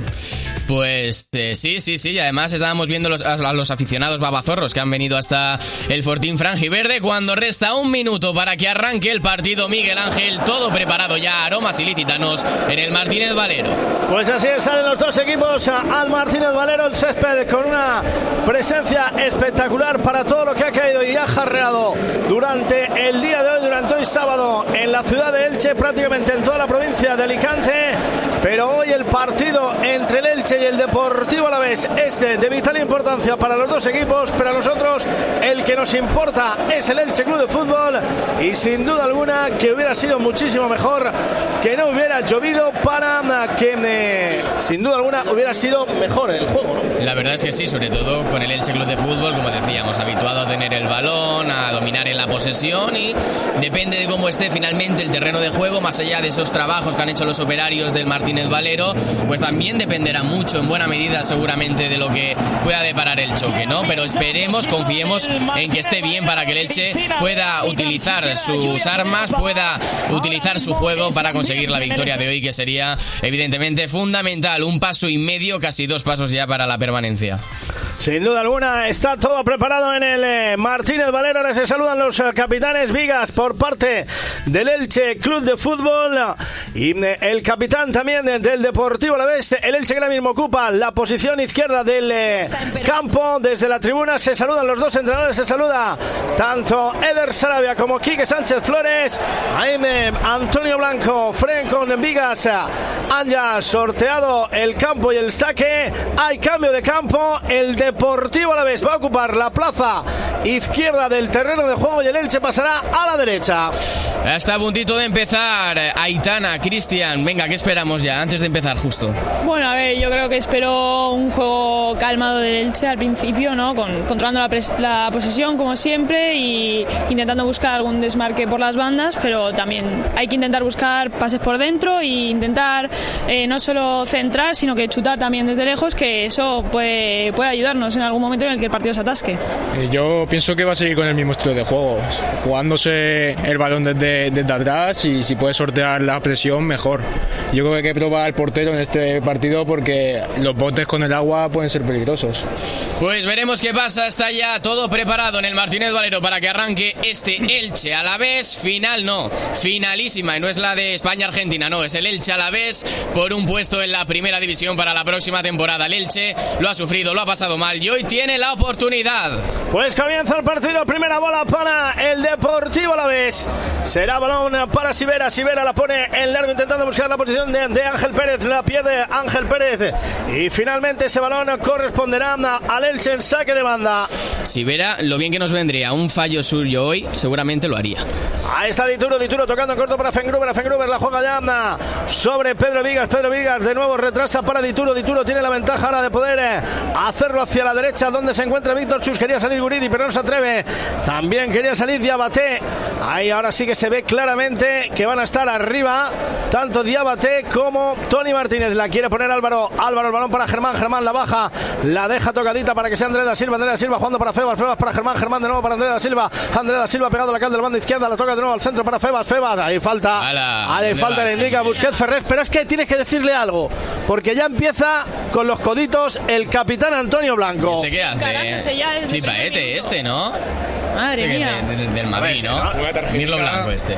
Speaker 1: Pues eh, sí, sí, sí. Y además estábamos viendo los, a los aficionados babazorros que han venido hasta el Fortín Franjiverde cuando resta un minuto para que arranque el partido. Miguel Ángel, todo preparado ya, aromas ilicitanos en el Martínez Valero.
Speaker 6: Pues así es, salen los dos equipos al Martínez Valero, el césped con una presencia espectacular para todo lo que ha caído y ha jarreado durante el día de hoy, durante hoy sábado, en la ciudad de Elche, prácticamente en toda la provincia de Alicante. Pero hoy el partido entre el Elche y el Deportivo Alavés es de vital importancia para los dos equipos, pero a nosotros el que nos importa es el Elche Club de Fútbol, y sin duda alguna que hubiera sido muchísimo mejor que no hubiera llovido para que eh, sin duda alguna hubiera sido mejor el juego, ¿no?
Speaker 1: La verdad es que sí, sobre todo con el Elche Club de Fútbol, como decíamos, habituado a tener el balón, a dominar en la posesión, y depende de cómo esté finalmente el terreno de juego, más allá de esos trabajos que han hecho los operarios del Martínez Valero, pues también dependerá mucho, en buena medida seguramente, de lo que pueda deparar el choque, ¿no? Pero esperemos, confiemos en que esté bien para que el Elche pueda utilizar sus armas, pueda utilizar su juego para conseguir la victoria de hoy, que sería evidentemente fundamental. Un paso y medio, casi dos pasos ya para la permanencia.
Speaker 6: Sin duda alguna, está todo preparado en el eh, Martínez Valero. Ahora se saludan los eh, capitanes Vigas por parte del Elche Club de Fútbol y eh, el capitán también de, del Deportivo Alavés. El Elche que ahora mismo ocupa la posición izquierda del eh, campo. Desde la tribuna se saludan los dos entrenadores. Se saluda tanto Eder Sarabia como Quique Sánchez Flores. Jaime Antonio Blanco, Fren con Vigas. Han ya sorteado el campo y el saque. Hay cambio de campo. El Deportivo Alavés va a ocupar la plaza izquierda del terreno de juego y el Elche pasará a la derecha.
Speaker 1: Está a puntito de empezar. Aitana, Cristian, venga, ¿qué esperamos ya antes de empezar justo?
Speaker 5: Bueno, a ver, yo creo que espero un juego calmado del Elche al principio, ¿no? Con, controlando la, pres- la posesión como siempre y intentando buscar algún desmarque por las bandas, pero también hay que intentar buscar pases por dentro e intentar eh, no solo centrar, sino que chutar también desde lejos, que eso puede, puede ayudarnos en algún momento en el que el partido se atasque.
Speaker 2: Eh, Yo pienso que va a seguir con el mismo estilo de juego, jugándose el balón desde, desde atrás, y si puede sortear la presión, mejor. Yo creo que hay que probar al portero en este partido porque los botes con el agua pueden ser peligrosos.
Speaker 1: Pues veremos qué pasa. Está ya todo preparado en el Martínez Valero para que arranque este Elche Alavés. Final no, finalísima, y no es la de España-Argentina, no, es el Elche Alavés por un puesto en la primera división para la próxima temporada. El Elche lo ha sufrido, lo ha pasado mal y hoy tiene la oportunidad.
Speaker 6: Pues comienza el partido, primera bola para el Deportivo Alavés. Será balón para Sivera, Sivera la pone en largo intentando buscar la posición de, de Ángel Pérez, la pierde Ángel Pérez y finalmente ese balón corresponderá al Elche en saque de banda.
Speaker 1: Sivera, lo bien que nos vendría un fallo suyo hoy, seguramente lo haría.
Speaker 6: Ahí está Dituro, Dituro tocando en corto para Fengruber, Fengruber la juega ya sobre Pedro Vigas, Pedro Vigas de nuevo retrasa para Dituro, Dituro tiene la ventaja ahora de poder hacerlo hacia la derecha donde se encuentra Víctor Chus, quería salir Guridi pero no se atreve, también quería salir Diabaté, ahí ahora sí que se ve claramente que van a estar arriba tanto Diabaté como Tony Martínez, la quiere poner Álvaro, Álvaro el balón para Germán, Germán la baja, la deja tocadita para que sea Andrés da Silva, Andrés da Silva jugando para Febas, Febas para Germán, Germán de nuevo para Andrés da Silva, Andrés da Silva pegado a la cal de la banda izquierda, la toca de nuevo al centro para Febas, Febas, ahí falta,
Speaker 1: Ala,
Speaker 6: ahí falta, le indica Busquets Ferrer, pero es que tienes que decirle algo, porque ya empieza con los coditos el capitán Antonio Blanco.
Speaker 1: ¿Este qué hace? Flipaete este, ¿no?
Speaker 5: Madre
Speaker 1: este
Speaker 5: mía.
Speaker 1: Que es de, de, del Madrid, ¿no?
Speaker 2: Una tarjetita.
Speaker 1: Mirlo Blanco este.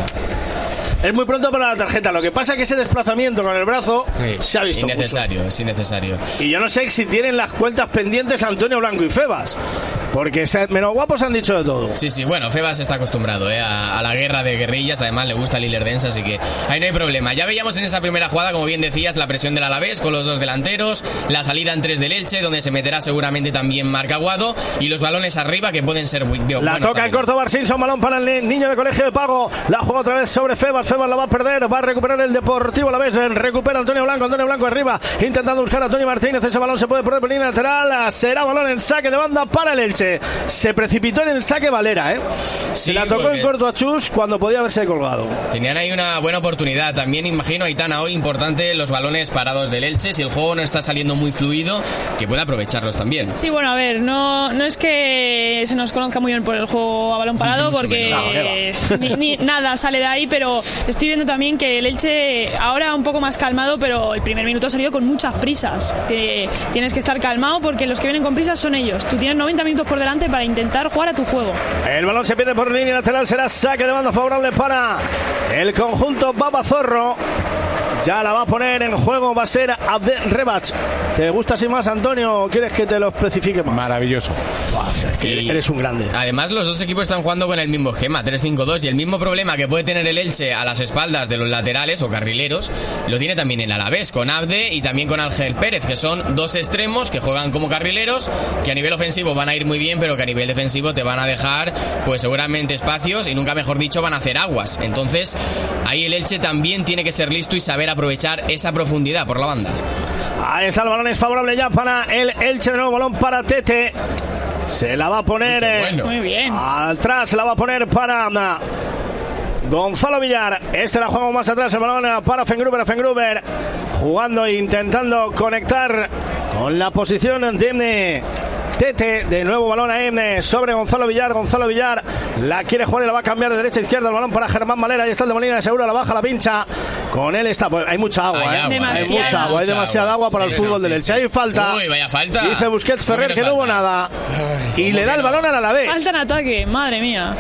Speaker 6: Es muy pronto para la tarjeta, lo que pasa es que ese desplazamiento con el brazo sí. se ha visto
Speaker 1: innecesario,
Speaker 6: mucho.
Speaker 1: es innecesario.
Speaker 6: Y yo no sé si tienen las cuentas pendientes Antonio Blanco y Febas, porque se, menos guapos han dicho de todo.
Speaker 1: Sí, sí, bueno, Febas está acostumbrado ¿eh? a, a la guerra de guerrillas, además le gusta el Illerdense, así que ahí no hay problema. Ya veíamos en esa primera jugada, como bien decías, la presión del Alavés con los dos delanteros, la salida en tres del Elche, donde se meterá seguramente también Marc Aguado, y los balones arriba que pueden ser muy buenos.
Speaker 6: La toca en corto Barcinson, balón para el niño de Colegio de Pago, la juega otra vez sobre Febas, Febas la va a perder, va a recuperar el Deportivo Alavés, recupera Antonio Blanco, Antonio Blanco arriba, intentando buscar a Toni Martínez, ese balón se puede poner por línea lateral, será balón en saque de banda para el Elche. Se precipitó en el saque Valera, ¿eh? Se
Speaker 1: Sí,
Speaker 6: la tocó en corto a Chus cuando podía haberse colgado.
Speaker 1: Tenían ahí una buena oportunidad. También imagino, Aitana, hoy importante los balones parados del Elche. Si el juego no está saliendo muy fluido, que pueda aprovecharlos también.
Speaker 5: Sí, bueno, a ver, no, no es que se nos conozca muy bien por el juego a balón parado, porque ni, ni nada sale de ahí, pero estoy viendo también que el Elche ahora un poco más calmado, pero el primer minuto ha salido con muchas prisas. Que tienes que estar calmado porque los que vienen con prisas son ellos. Tú tienes noventa minutos por delante para intentar jugar a tu juego.
Speaker 6: El balón se pierde por línea lateral, será saque de banda favorable para el conjunto Babazorro. Ya la va a poner en juego, va a ser Abdel Rebach. ¿Te gusta así más, Antonio, o quieres que te lo especifique más?
Speaker 8: Maravilloso.
Speaker 6: Wow, o sea, es que
Speaker 1: Y
Speaker 6: eres un grande.
Speaker 1: Además, los dos equipos están jugando con el mismo esquema, tres cinco dos, y el mismo problema que puede tener el Elche a las espaldas de los laterales o carrileros, lo tiene también el Alavés, con Abde y también con Ángel Pérez, que son dos extremos que juegan como carrileros, que a nivel ofensivo van a ir muy bien, pero que a nivel defensivo te van a dejar, pues seguramente espacios, y nunca mejor dicho, van a hacer aguas. Entonces, ahí el Elche también tiene que ser listo y saber aprovechar esa profundidad por la banda.
Speaker 6: Ahí está, el balón es favorable ya para el Elche, de nuevo balón para Tete. Se la va a poner
Speaker 1: Uy, bueno.
Speaker 5: Muy bien.
Speaker 6: atrás, se la va a poner para Gonzalo Villar. Este la juega más atrás, el balón para Fengruber, Fengruber jugando e intentando conectar con la posición de Tete. De nuevo balón a Emne sobre Gonzalo Villar. Gonzalo Villar la quiere jugar y la va a cambiar de derecha a izquierda. El balón para Germán Valera. Ahí está el de Molina de Seguro. La baja, la pincha. Con él está. Pues hay mucha agua,
Speaker 1: Hay
Speaker 6: ¿eh?
Speaker 1: agua,
Speaker 6: hay
Speaker 5: sí,
Speaker 6: mucha
Speaker 5: hay
Speaker 6: agua. Hay
Speaker 1: mucha
Speaker 6: demasiada agua,
Speaker 1: agua.
Speaker 6: para
Speaker 1: Sí,
Speaker 6: el fútbol
Speaker 1: sí,
Speaker 6: del
Speaker 1: sí,
Speaker 6: Elche.
Speaker 1: sí.
Speaker 6: Hay falta.
Speaker 1: Uy, vaya falta.
Speaker 6: Dice Busquets Ferrer que no hubo nada. Y le da el balón al Alavés.
Speaker 5: Falta en ataque, madre mía.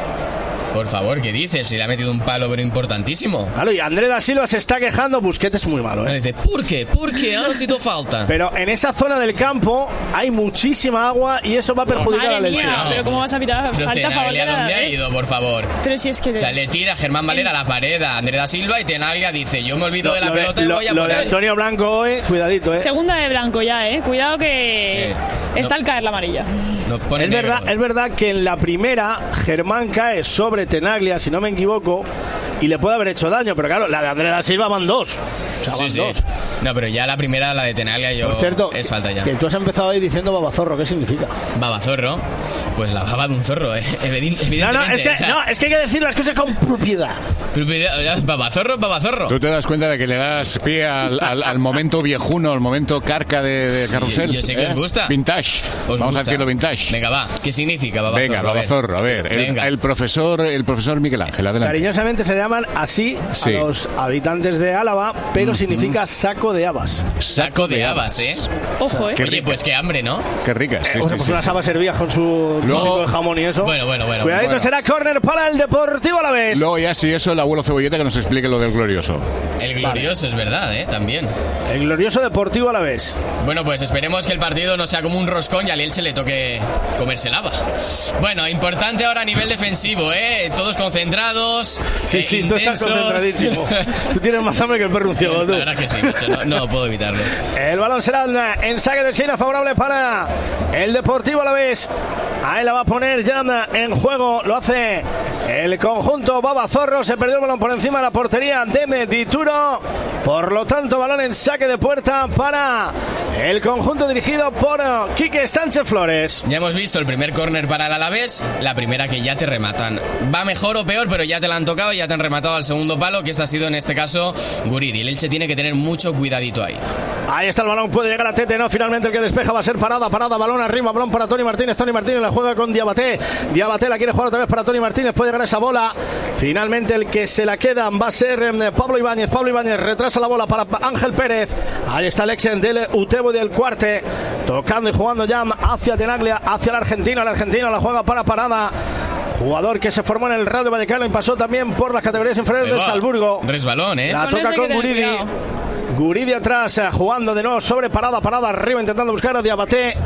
Speaker 1: Por favor, ¿qué dices? Si le ha metido un palo, pero importantísimo.
Speaker 6: Claro, y André da Silva se está quejando. Busquets es muy malo, ¿eh?
Speaker 1: Dice, ¿por qué? ¿Por qué ha sido falta?
Speaker 6: Pero en esa zona del campo hay muchísima agua y eso va a perjudicar
Speaker 5: Madre
Speaker 6: al Elche.
Speaker 5: mía, pero ¿cómo vas a pitar
Speaker 1: Pero
Speaker 5: falta a favor de
Speaker 1: Tenaglia,
Speaker 5: la
Speaker 1: ¿dónde ha
Speaker 5: Alavés?
Speaker 1: ido, por favor?
Speaker 5: Pero si es que...
Speaker 1: O sea, le tira Germán Valera a la pared a André da Silva y Tenaglia dice, yo me olvido de la
Speaker 6: Lo
Speaker 1: pelota y
Speaker 6: lo-
Speaker 1: voy a
Speaker 6: lo
Speaker 1: por
Speaker 6: de
Speaker 1: él.
Speaker 6: Antonio Blanco hoy, cuidadito, ¿eh?
Speaker 5: Segunda de Blanco ya, ¿eh? Cuidado que
Speaker 1: Eh,
Speaker 5: está
Speaker 1: no.
Speaker 5: al caer la amarilla.
Speaker 1: Nos pone
Speaker 6: Es
Speaker 1: negro.
Speaker 6: verdad, es verdad que en la primera Germán cae sobre Tenaglia, si no me equivoco, y le puede haber hecho daño, pero claro, la de Andrés da Silva van dos. O sea,
Speaker 1: Sí,
Speaker 6: van
Speaker 1: sí.
Speaker 6: dos.
Speaker 1: No, pero ya la primera, la de Tenaglia, yo...
Speaker 6: Por cierto,
Speaker 1: es falta ya.
Speaker 6: que tú has empezado ahí diciendo babazorro, ¿qué significa?
Speaker 1: Babazorro. Pues la baba de un zorro, ¿eh? Evidin- Evidentemente.
Speaker 6: No, no, es que,
Speaker 1: o sea,
Speaker 6: no, es que hay que decir las cosas con propiedad.
Speaker 1: propiedad- Babazorro, babazorro.
Speaker 8: ¿Tú te das cuenta de que le das pie al, al, al momento viejuno, al momento carca de, de
Speaker 1: Sí,
Speaker 8: carrusel?
Speaker 1: yo sé que os gusta.
Speaker 8: Vintage.
Speaker 1: ¿Os
Speaker 8: Vamos
Speaker 1: gusta?
Speaker 8: a decirlo vintage.
Speaker 1: Venga, va. ¿Qué significa babazorro?
Speaker 8: Venga,
Speaker 1: A ver.
Speaker 8: babazorro, a ver. El,
Speaker 1: Venga.
Speaker 8: el profesor, el profesor Miguel Ángel, adelante.
Speaker 6: Cariñosamente se llaman así
Speaker 8: Sí.
Speaker 6: a los habitantes de Álava, pero significa saco de habas.
Speaker 1: Saco de habas, ¿eh?
Speaker 5: Ojo, ¿eh?
Speaker 8: Qué
Speaker 1: Oye,
Speaker 8: rica.
Speaker 1: pues qué hambre, ¿no?
Speaker 8: Qué ricas, sí,
Speaker 6: o sea,
Speaker 8: sí,
Speaker 6: pues
Speaker 8: sí,
Speaker 6: unas
Speaker 8: sí.
Speaker 6: habas hervidas con su
Speaker 8: Luego-
Speaker 6: trocico de jamón y eso.
Speaker 1: Bueno, bueno, bueno.
Speaker 6: Cuidadito,
Speaker 1: bueno.
Speaker 6: será córner para el Deportivo Alavés.
Speaker 8: Luego ya si eso, el abuelo Cebolleta que nos explique lo del glorioso.
Speaker 1: El glorioso, es verdad, ¿eh? También.
Speaker 6: El glorioso Deportivo Alavés.
Speaker 1: Bueno, pues esperemos que el partido no sea como un roscón y al Elche le toque comerse lava. Bueno, importante ahora a nivel defensivo, ¿eh? Todos concentrados.
Speaker 6: Sí,
Speaker 1: eh,
Speaker 6: sí, tú estás
Speaker 1: intensos.
Speaker 6: concentradísimo. Tú tienes más hambre que el perro un ciego, tú.
Speaker 1: La verdad que sí, macho, no, no puedo evitarlo.
Speaker 6: El balón será en saque de esquina favorable para el Deportivo Alavés. Ahí la va a poner ya en juego. Lo hace el conjunto Babazorro. Se perdió el balón por encima de la portería de Dituro. Por lo tanto, balón en saque de puerta para el conjunto dirigido por Quique Sánchez Flores.
Speaker 1: Ya hemos visto el primer córner para el Alavés, la primera que ya te rematan. Va mejor o peor, pero ya te la han tocado y ya te han rematado al segundo palo, que este ha sido en este caso Guridi. El Elche tiene que tener mucho cuidadito ahí.
Speaker 6: Ahí está el balón, puede llegar a Tete, no, finalmente el que despeja va a ser parada, parada, balón arriba, balón para Toni Martínez, Toni Martínez la juega con Diabaté, Diabaté la quiere jugar otra vez para Toni Martínez, puede llegar esa bola, finalmente el que se la queda va a ser eh, Pablo Ibáñez, Pablo Ibáñez retrasa la bola para Ángel Pérez, ahí está el ex del Utebo y del Cuarte, tocando y jugando ya hacia Tenaglia, hacia el argentino, el argentino la juega para parada. Jugador que se formó en el Rayo Vallecano y pasó también por las categorías inferiores del Salzburgo.
Speaker 1: Resbalón, ¿eh?
Speaker 6: La
Speaker 5: Con
Speaker 6: toca
Speaker 5: ese
Speaker 6: con
Speaker 5: hay que tener
Speaker 6: Guridi.
Speaker 5: cuidado.
Speaker 6: Guridi atrás, eh, jugando de nuevo sobre parada, parada arriba, intentando buscar a Diabaté.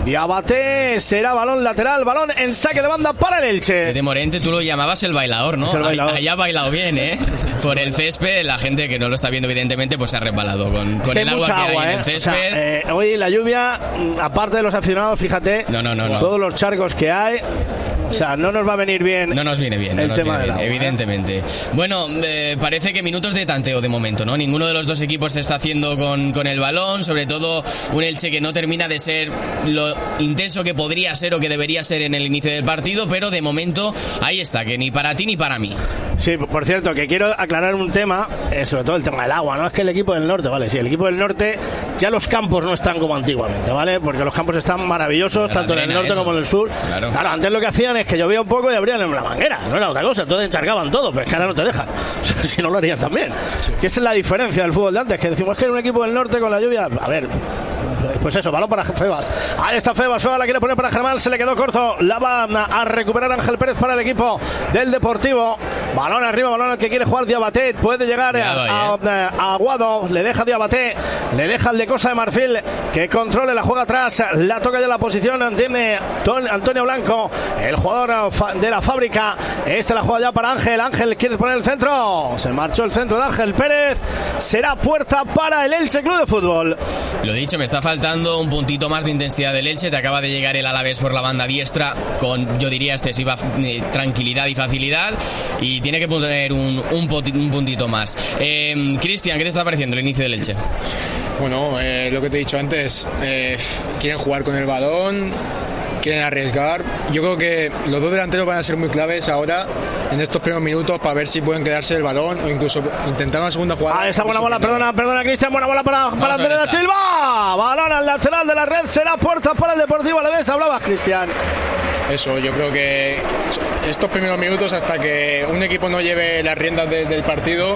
Speaker 6: Diabaté, será balón lateral, balón en saque de banda para el Elche.
Speaker 1: De Morente tú lo llamabas el bailador, ¿no?
Speaker 6: Es el bailador.
Speaker 1: Ahí ha bailado bien, ¿eh? Por el césped, la gente que no lo está viendo evidentemente pues se ha resbalado con, con el agua que hay
Speaker 6: agua,
Speaker 1: en
Speaker 6: ¿eh?
Speaker 1: el césped.
Speaker 6: O sea, eh, hoy la lluvia, aparte de los aficionados, fíjate,
Speaker 1: no, no, no, no.
Speaker 6: todos los charcos que hay. O sea, no nos va a venir bien.
Speaker 1: No nos viene bien, no
Speaker 6: el
Speaker 1: nos
Speaker 6: tema
Speaker 1: viene
Speaker 6: del
Speaker 1: bien,
Speaker 6: agua,
Speaker 1: evidentemente. ¿eh? Bueno, eh, parece que minutos de tanteo de momento, ¿no? Ninguno de los dos equipos se está haciendo con, con el balón, sobre todo un Elche que no termina de ser lo intenso que podría ser o que debería ser en el inicio del partido, pero de momento ahí está, que ni para ti ni para mí.
Speaker 6: Sí, por cierto, que quiero aclarar un tema, eh, sobre todo el tema del agua, ¿no? Es que el equipo del norte, vale, sí, el equipo del norte, ya los campos no están como antiguamente, ¿vale? Porque los campos están maravillosos,
Speaker 1: La
Speaker 6: tanto en el norte
Speaker 1: eso.
Speaker 6: como en el sur. Claro. claro, antes lo que hacían es que llovía un poco y abrían la manguera, no era otra cosa, entonces enchargaban todo, pero es que ahora no te dejan, si no lo harían también. Sí. Que esa es la diferencia del fútbol de antes, que decimos que era un equipo del norte con la lluvia, a ver... Pues eso, balón para Febas. Ahí está Febas, Febas la quiere poner para Germán, se le quedó corto. La va a recuperar Ángel Pérez para el equipo del Deportivo. Balón arriba, balón al que quiere jugar Diabaté. Puede llegar a, a, a, a Aguado. Le deja Diabaté, le deja el de Costa de Marfil que controle, la juega atrás. La toca ya la posición de Antonio Blanco, el jugador de la fábrica. Este la juega ya para Ángel. Ángel quiere poner el centro. Se marchó el centro de Ángel Pérez. Será puerta para el Elche Club de Fútbol.
Speaker 1: Lo dicho, me está faltando un puntito más de intensidad del Elche. Te acaba de llegar el Alavés por la banda diestra con, yo diría, excesiva eh, tranquilidad y facilidad, y tiene que poner un, un, un puntito más. eh, Cristian, ¿qué te está pareciendo el inicio del Elche?
Speaker 2: Bueno, eh, lo que te he dicho antes, eh, quieren jugar con el balón, quieren arriesgar. Yo creo que los dos delanteros van a ser muy claves ahora en estos primeros minutos para ver si pueden quedarse el balón o incluso intentar una segunda jugada.
Speaker 6: Ah, esa buena bola, perdona, perdona Cristian, buena bola para, para Andrés da Silva. Balón al lateral de la red, será puerta para el Deportivo Alavés. Hablabas, Cristian.
Speaker 2: Eso, yo creo que estos primeros minutos, hasta que un equipo no lleve las riendas de, del partido,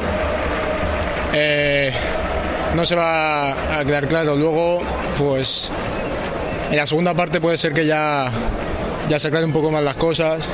Speaker 2: eh, no se va a quedar claro. Luego, pues en la segunda parte puede ser que ya, ya se aclaren un poco más las cosas.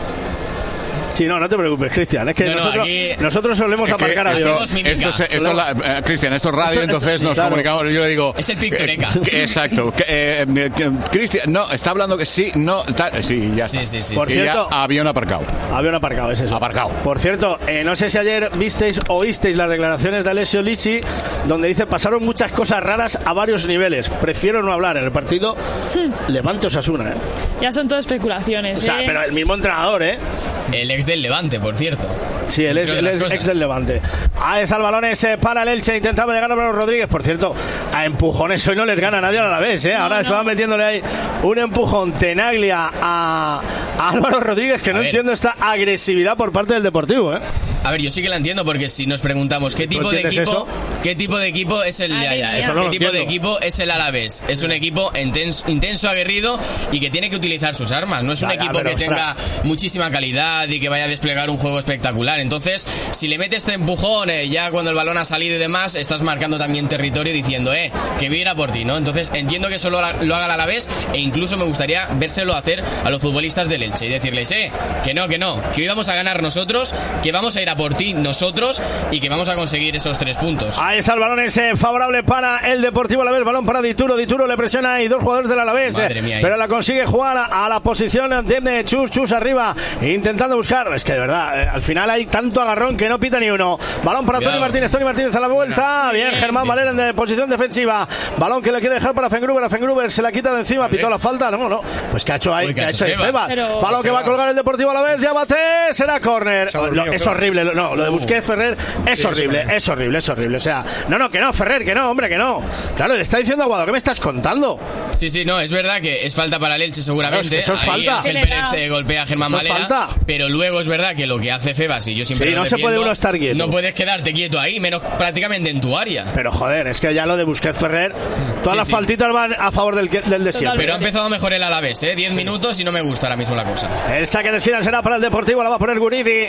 Speaker 6: Sí, no, no te preocupes, Cristian. Es que no, nosotros,
Speaker 1: no, aquí...
Speaker 6: nosotros solemos es aparcar a Dios.
Speaker 8: Esto, esto, esto la, eh, Cristian, esto es radio, esto, entonces nos claro. comunicamos. Yo le digo.
Speaker 1: Es el Pictoreca.
Speaker 8: Eh, exacto. Eh, eh, Cristian, no, está hablando que sí, no. Ta, sí, ya.
Speaker 1: Sí, sí, sí.
Speaker 6: Por
Speaker 1: sí,
Speaker 6: cierto,
Speaker 8: ya avión aparcado.
Speaker 6: Avión aparcado, es eso.
Speaker 8: Aparcado.
Speaker 6: Por cierto, eh, no sé si ayer visteis o oísteis las declaraciones de Alessio Lisi, donde dice: pasaron muchas cosas raras a varios niveles. Prefiero no hablar en el partido. Hmm. Levante Osasuna, ¿eh?
Speaker 5: Ya son todo especulaciones.
Speaker 6: O sea,
Speaker 5: ¿eh?
Speaker 6: pero el mismo entrenador, ¿eh?
Speaker 1: El ex del Levante, por cierto.
Speaker 6: Sí, el ex, el ex, ex del Levante. Ahí está el balón ese para el Elche. Intentaba llegar a Álvaro Rodríguez. Por cierto, a empujones hoy no les gana nadie a la vez, ¿eh? Ahora no, estaban no. metiéndole ahí un empujón Tenaglia a, a Álvaro Rodríguez, que a no ver. entiendo esta agresividad por parte del Deportivo, ¿eh?
Speaker 1: A ver, yo sí que la entiendo, porque si nos preguntamos qué tipo de equipo
Speaker 6: eso?
Speaker 1: qué tipo de equipo es el ya, ya,
Speaker 6: eso no
Speaker 1: qué tipo
Speaker 6: entiendo.
Speaker 1: de equipo es el Alavés. Es un equipo intenso, intenso, aguerrido y que tiene que utilizar sus armas. No es un ya, equipo ya, que ostras. tenga muchísima calidad y que vaya a desplegar un juego espectacular. Entonces, si le metes este empujón eh, ya cuando el balón ha salido y demás, estás marcando también territorio diciendo, eh, que viera por ti, ¿no? Entonces, entiendo que eso lo, lo haga el Alavés, e incluso me gustaría vérselo hacer a los futbolistas del Elche y decirles, eh, que no, que no, que hoy vamos a ganar nosotros, que vamos a ir a por ti nosotros y que vamos a conseguir esos tres puntos.
Speaker 6: Ahí está el balón ese favorable para el Deportivo Alavés. Balón para Dituro. Dituro le presiona y dos jugadores del Alavés.
Speaker 1: Madre mía,
Speaker 6: pero la consigue jugar a, a la posición de Chus. Chus arriba, intentando buscar. Es que de verdad, eh, al final hay tanto agarrón que no pita ni uno. Balón para Cuidado. Tony Martínez. Tony Martínez a la vuelta. Bien, bien Germán bien. Valera en posición defensiva. Balón que le quiere dejar para Fengruber. A Fengruber se la quita de encima. Pitó la falta. No, no. Pues que ha hecho ahí. Uy, que ha hecho ahí Febas. Pero... Balón que va a colgar el Deportivo Alavés. Ya bate. Será córner. Es horrible. No, lo de Busquets Ferrer es horrible, es horrible, es horrible. O sea, no, no, que no, Ferrer, que no, hombre, que no. Claro, le está diciendo a Aguado, ¿qué me estás contando?
Speaker 1: Sí, sí, no, es verdad que es falta para el Elche seguramente.
Speaker 6: Claro, es que eso es
Speaker 1: Ahí
Speaker 6: falta.
Speaker 1: Ángel Pérez eh, golpea a Germán Valera, pero luego es verdad que lo que hace Febas, y yo siempre
Speaker 6: sí,
Speaker 1: lo
Speaker 6: no
Speaker 1: defiendo,
Speaker 6: se puede uno estar quieto.
Speaker 1: No puedes quedarte quieto ahí, menos prácticamente en tu área.
Speaker 6: Pero joder, es que ya lo de Busquets Ferrer, todas sí, las sí. faltitas van a favor del, del desierto.
Speaker 1: Pero ha empezado mejor el Alavés, ¿eh? diez sí. minutos y no me gusta ahora mismo la cosa.
Speaker 6: El saque de esquina será para el Deportivo, la va a poner Guridi.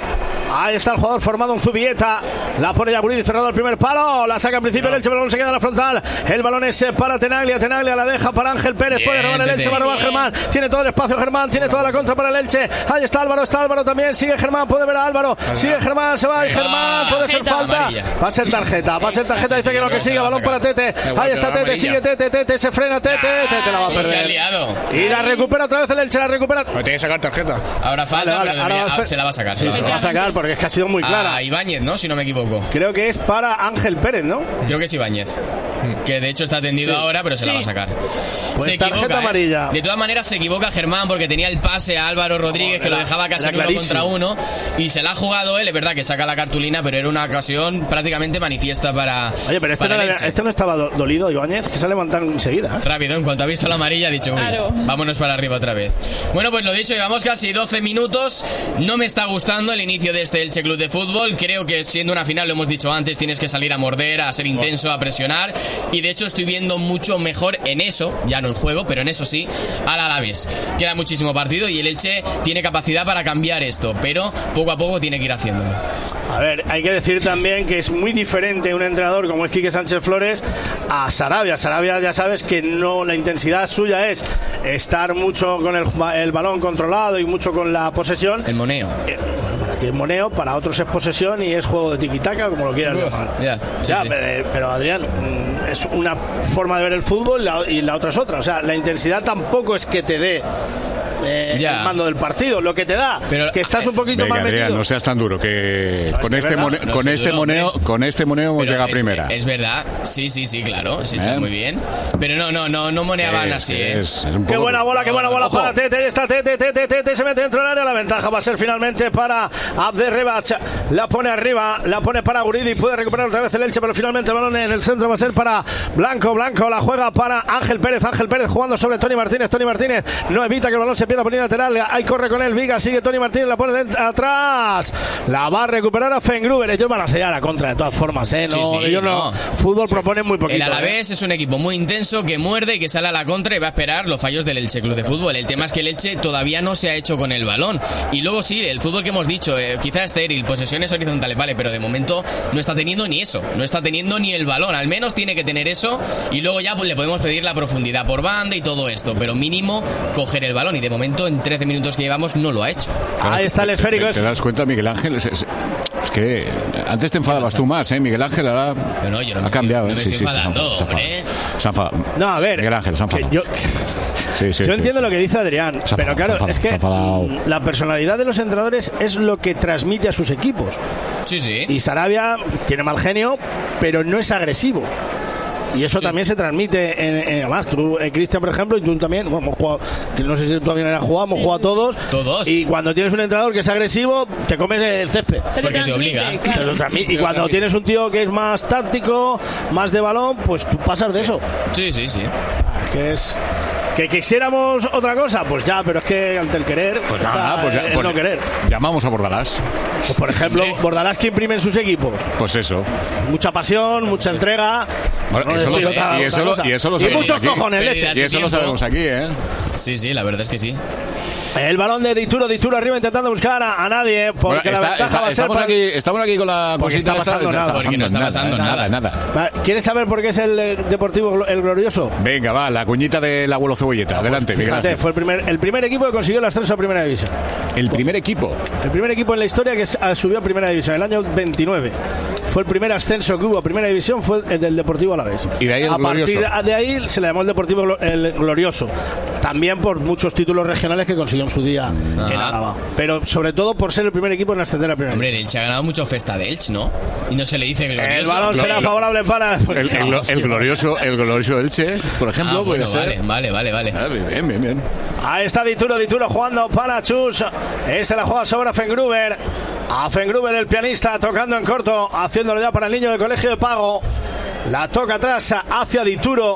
Speaker 6: Ahí está el jugador formado en Zubieta. La pone ya Guridi, cerrado el primer palo. La saca al principio el Elche, el balón se queda en la frontal. El balón es para Tenaglia. Tenaglia la deja para Ángel Pérez. Bien, puede robar el Elche, va a robar Germán. Tiene todo el espacio Germán, tiene toda la contra para el Elche. Ahí está Álvaro, está Álvaro también. Sigue Germán, puede ver a Álvaro. Sigue Germán, se va y Germán. Puede ser falta. Va a ser tarjeta, va a ser tarjeta. Dice que no, que sigue. Balón para Tete. Ahí está Tete, sigue Tete, Tete. Se frena Tete. Tete la va a perder. Y la recupera otra vez el Elche, la recupera.
Speaker 2: Tiene que sacar tarjeta.
Speaker 1: Ahora falta,
Speaker 6: vale, vale,
Speaker 1: pero debería,
Speaker 6: ahora
Speaker 1: se la va a sacar. Se,
Speaker 6: sí,
Speaker 1: la va a
Speaker 6: se
Speaker 1: sacar.
Speaker 6: va a sacar porque es que ha sido muy clara.
Speaker 1: A Ibáñez, ¿no? Si no me equivoco.
Speaker 6: Creo que es para Ángel Pérez, ¿no?
Speaker 1: Creo que es Ibáñez. Que de hecho está tendido sí. ahora, pero se sí. la va a sacar.
Speaker 6: Pues
Speaker 1: se
Speaker 6: tarjeta
Speaker 1: equivoca,
Speaker 6: amarilla.
Speaker 1: ¿eh? De todas maneras se equivoca Germán porque tenía el pase a Álvaro Rodríguez, oh, que la, lo dejaba casi uno contra uno. Y se la ha jugado él. Es verdad que saca la cartulina, pero era una ocasión prácticamente manifiesta para.
Speaker 6: Oye, pero este,
Speaker 1: para
Speaker 6: no, este no estaba do, dolido, Ibáñez, que se ha levantado enseguida. ¿eh?
Speaker 1: Rápido, en cuanto ha visto la amarilla, ha dicho, claro. vámonos para arriba otra vez. Bueno, pues lo dicho, llevamos casi doce minutos. No me está gustando el inicio de este Elche Club de Fútbol. Creo que siendo una final, lo hemos dicho antes, tienes que salir a morder, a ser intenso, a presionar. Y de hecho estoy viendo mucho mejor en eso, ya no en juego, pero en eso sí, al Alavés. Queda muchísimo partido y el Elche tiene capacidad para cambiar esto, pero poco a poco tiene que ir haciéndolo.
Speaker 6: A ver, hay que decir también que es muy diferente un entrenador como es Quique Sánchez Flores a Sarabia. Sarabia ya sabes que no, la intensidad suya es estar mucho con el, el balón controlado y mucho con la posesión.
Speaker 1: El moneo.
Speaker 6: Eh, para ti es moneo, para otros es posesión y es juego de tiquitaca, como lo quieras llamar.
Speaker 1: Yeah, sí,
Speaker 6: ya,
Speaker 1: sí.
Speaker 6: Pero, pero Adrián, es una forma de ver el fútbol la, y la otra es otra. O sea, la intensidad tampoco es que te dé Eh, el mando del partido, lo que te da, pero, que estás un poquito
Speaker 8: venga,
Speaker 6: más metido.
Speaker 8: Adrián, no seas tan duro, que no, con,
Speaker 6: que
Speaker 8: este moneo,
Speaker 6: no
Speaker 8: con, este
Speaker 1: duro,
Speaker 8: moneo, con este moneo hemos llegado a
Speaker 1: es,
Speaker 8: primera.
Speaker 1: Es verdad, sí, sí, sí, claro, sí está ¿Eh? muy bien. Pero no, no, no, no moneaban es, así, ¿eh?
Speaker 8: Es, es un
Speaker 6: qué buena bola, qué buena bola
Speaker 8: Ojo.
Speaker 6: para Tete, ahí está Tete, Tete, Tete, se mete dentro del área, la ventaja va a ser finalmente para Abderrebach, la pone arriba, la pone para Guridi, puede recuperar otra vez el Elche, pero finalmente el balón en el centro va a ser para Blanco, Blanco la juega para Ángel Pérez, Ángel Pérez jugando sobre Tony Martínez, Tony Martínez no evita que el balón se pierda por línea lateral, ahí corre con él Viga, sigue Tony Martínez, la pone dentro, atrás, la va a recuperar a Fengruber. Ellos van a sellar la contra de todas formas, ¿eh? No,
Speaker 1: sí, sí,
Speaker 6: ellos no, no. Fútbol sí. proponen muy poquito.
Speaker 1: El Alavés
Speaker 6: ¿eh?
Speaker 1: es un equipo muy intenso que muerde y que sale a la contra y va a esperar los fallos del Elche Club de Fútbol. El tema es que el Elche todavía no se ha hecho con el balón. Y luego sí, el fútbol que hemos dicho, eh, quizá estéril, posesiones horizontales, vale, pero de momento no está teniendo ni eso, no está teniendo ni el balón. Al menos tiene que tener eso y luego ya pues, le podemos pedir la profundidad por banda y todo esto, pero mínimo coger el balón y de momento en trece minutos que llevamos no lo ha hecho.
Speaker 6: Ahí está el esférico.
Speaker 8: ¿Te, te, te das cuenta, Miguel Ángel? Es, es, es que antes te enfadabas tú más, ¿eh? Miguel Ángel ahora
Speaker 1: no, no, yo no
Speaker 8: ha cambiado.
Speaker 1: Estoy, no
Speaker 8: ¿eh?
Speaker 1: me estoy
Speaker 8: sí,
Speaker 1: enfadando,
Speaker 8: sí, se
Speaker 1: hombre.
Speaker 8: Se ha enfadado.
Speaker 6: No, a ver.
Speaker 8: Miguel Ángel, se ha enfadado.
Speaker 6: Yo,
Speaker 8: sí, sí,
Speaker 6: yo
Speaker 8: sí.
Speaker 6: entiendo lo que dice Adrián,
Speaker 8: Se
Speaker 6: pero
Speaker 8: enfadado,
Speaker 6: claro,
Speaker 8: se ha enfadado,
Speaker 6: es que la personalidad de los entrenadores es lo que transmite a sus equipos.
Speaker 1: Sí, sí.
Speaker 6: Y Sarabia tiene mal genio, pero no es agresivo. Y eso sí. también se transmite en, en además tú, eh, Cristian, por ejemplo, y tú también, bueno, hemos jugado, no sé si tú también has jugado, hemos sí. jugado todos.
Speaker 1: Todos.
Speaker 6: Y cuando tienes un entrenador que es agresivo, te comes el césped.
Speaker 1: Porque te obliga.
Speaker 6: Y cuando tienes un tío que es más táctico, más de balón, pues tú pasas de
Speaker 1: sí.
Speaker 6: eso.
Speaker 1: Sí, sí, sí.
Speaker 6: Que es... ¿Que quisiéramos otra cosa? Pues ya, pero es que ante el querer,
Speaker 8: pues nada, pues, ya,
Speaker 6: el
Speaker 8: pues
Speaker 6: no querer.
Speaker 8: Llamamos a Bordalás.
Speaker 6: Pues por ejemplo,
Speaker 1: sí.
Speaker 6: Bordalás, que imprime en sus equipos.
Speaker 8: Pues eso.
Speaker 6: Mucha pasión, mucha entrega.
Speaker 8: Bueno, eso lo, otra, y, eso lo, y eso lo sabemos.
Speaker 6: Y muchos
Speaker 8: aquí.
Speaker 6: cojones, leche.
Speaker 8: Y eso tiempo. Lo sabemos aquí, ¿eh?
Speaker 1: Sí, sí, la verdad es que sí.
Speaker 6: El balón de Dituro, Dituro arriba intentando buscar a, a nadie. Porque
Speaker 8: bueno,
Speaker 6: la
Speaker 8: está,
Speaker 6: ventaja
Speaker 8: está,
Speaker 6: va a ser.
Speaker 8: Estamos, para... aquí, estamos aquí con la
Speaker 6: porque
Speaker 8: cosita
Speaker 6: está pasando
Speaker 8: esta,
Speaker 6: nada.
Speaker 1: Porque no está pasando nada.
Speaker 8: nada, nada.
Speaker 6: ¿Quieres saber por qué es el Deportivo el Glorioso?
Speaker 8: Venga, va, la cuñita del abuelo Cebolleta. No, adelante,
Speaker 6: pues, fíjate, fue el primer, el primer equipo que consiguió el ascenso a Primera División.
Speaker 8: ¿El primer equipo?
Speaker 6: El primer equipo en la historia que subió a Primera División, el año veintinueve. Fue el primer ascenso que hubo a Primera División, fue el del Deportivo Alavés.
Speaker 8: Y de ahí el
Speaker 6: a
Speaker 8: Glorioso.
Speaker 6: partir de ahí se le llamó el Deportivo el Glorioso. También por muchos títulos regionales que consiguió en su día Ajá. en Álava. Pero sobre todo por ser el primer equipo en ascender a Primera
Speaker 1: Hombre,
Speaker 6: División.
Speaker 1: el Elche ha ganado mucho Festa de Elche, ¿no? Y no se le dice glorioso.
Speaker 6: El balón
Speaker 1: Glor-
Speaker 6: será favorable para...
Speaker 8: El, el, el, el glorioso el glorioso Elche, por ejemplo.
Speaker 1: Ah, bueno,
Speaker 8: puede
Speaker 1: vale,
Speaker 8: ser.
Speaker 1: vale, vale, vale.
Speaker 8: Ah, bien, bien, bien.
Speaker 6: Ahí está Dituro, Dituro jugando para Chus. Este la juega sobre Fengruber. A Fengruber, el pianista, tocando en corto, haciéndolo ya para el niño de colegio de pago. La toca atrás hacia Dituro.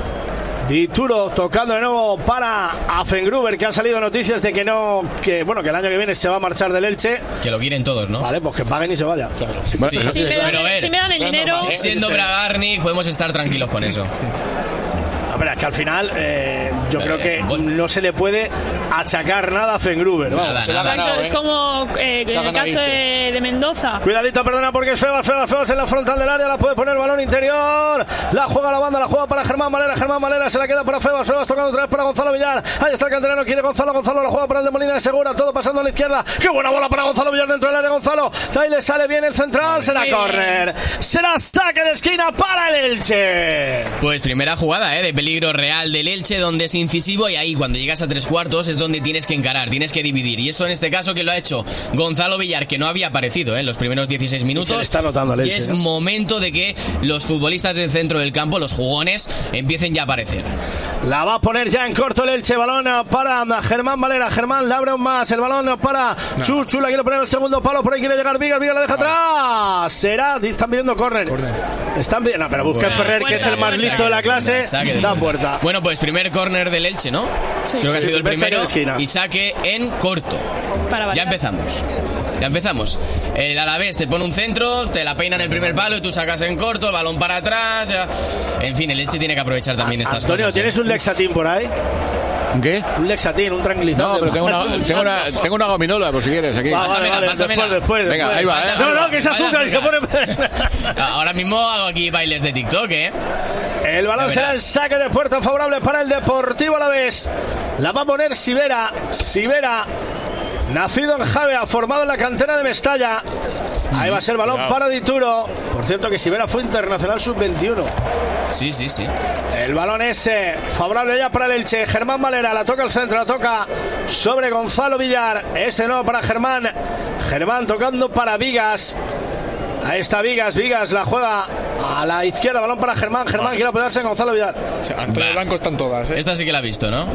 Speaker 6: Dituro tocando de nuevo para Afengruber, que han salido noticias de que no, que bueno, que el año que viene se va a marchar del Elche.
Speaker 1: Que lo quieren todos, ¿no?
Speaker 6: Vale, pues que paguen y se vaya. Claro, sí,
Speaker 1: sí, sí,
Speaker 5: si, me dan,
Speaker 1: pero ver,
Speaker 5: si me dan el dinero.
Speaker 1: Siendo Bragarnik, podemos estar tranquilos con eso.
Speaker 6: ver, es que al final eh, yo creo que no se le puede achacar nada a Fengruber. Vamos, se la ha ganado,
Speaker 5: es como eh, en el caso de, de Mendoza.
Speaker 6: Cuidadito, perdona, porque es Febas, Febas, Febas en la frontal del área, la puede poner el balón interior, la juega la banda, la juega para Germán Valera, Germán Valera se la queda para Febas, Febas tocando otra vez para Gonzalo Villar, ahí está el canterano, quiere Gonzalo, Gonzalo la juega para el de Molina de Segura, todo pasando a la izquierda, qué buena bola para Gonzalo Villar dentro del área, Gonzalo, ahí le sale bien el central, será córner, será saque de esquina para el Elche.
Speaker 1: Pues primera jugada, ¿eh? De peligro real del Elche, donde es incisivo, y ahí cuando llegas a tres cuartos es donde tienes que encarar, tienes que dividir, y esto en este caso que lo ha hecho Gonzalo Villar, que no había aparecido ¿eh? en los primeros dieciséis minutos,
Speaker 6: y se le está notando el Elche,
Speaker 1: y es
Speaker 6: ¿no?
Speaker 1: momento de que los futbolistas del centro del campo, los jugones, empiecen ya a aparecer.
Speaker 6: La va a poner ya en corto el Elche, balón para Germán Valera, Germán le abre un más, el balón para no. Chuchu, la quiere poner el segundo palo, por ahí quiere llegar Vigas, Vigas la deja atrás, será, están pidiendo córner, están pidiendo, no, pero busca pues, Ferrer, que es el más listo de la clase, de da puerta.
Speaker 1: Bueno, pues primer córner del Elche, ¿no? Sí. Creo que sí, ha sido el primero, y saque en corto. Para ya empezamos. Ya empezamos. El Alavés te pone un centro, te la peina en el primer palo y tú sacas en corto, el balón para atrás. Ya. En fin, el Elche tiene que aprovechar también
Speaker 6: ah,
Speaker 1: estas
Speaker 6: Antonio,
Speaker 1: cosas.
Speaker 6: ¿tienes
Speaker 1: ¿eh?
Speaker 6: un Lexatin por ahí?
Speaker 8: ¿Qué?
Speaker 6: Un Lexatin, un tranquilizante.
Speaker 8: No, pero tengo una, tengo una, tengo una gominola, por si quieres, aquí.
Speaker 6: Va, vale, vale, pásamela. Después, después,
Speaker 8: Venga,
Speaker 6: después.
Speaker 8: ahí va, ¿eh?
Speaker 6: No, no, que es azúcar y se pone...
Speaker 1: Ahora mismo hago aquí bailes de TikTok, ¿eh?
Speaker 6: El balón será el saque de puerta favorable para el Deportivo Alavés. La va a poner Sivera. Sivera, nacido en Javea, formado en la cantera de Mestalla. Ahí va a ser el balón para Dituro. Por cierto que Sivera fue internacional sub veintiuno.
Speaker 1: Sí, sí, sí.
Speaker 6: El balón es eh, favorable ya para el Elche. Germán Valera, la toca el centro, la toca sobre Gonzalo Villar. Este nuevo para Germán. Germán tocando para Vigas. Ahí está Vigas, Vigas la juega a la izquierda, balón para Germán. Germán quiere apoyarse en Gonzalo Villar.
Speaker 2: O sea, Antonio Blanco están todas, ¿eh?
Speaker 1: Esta sí que la ha visto, ¿no?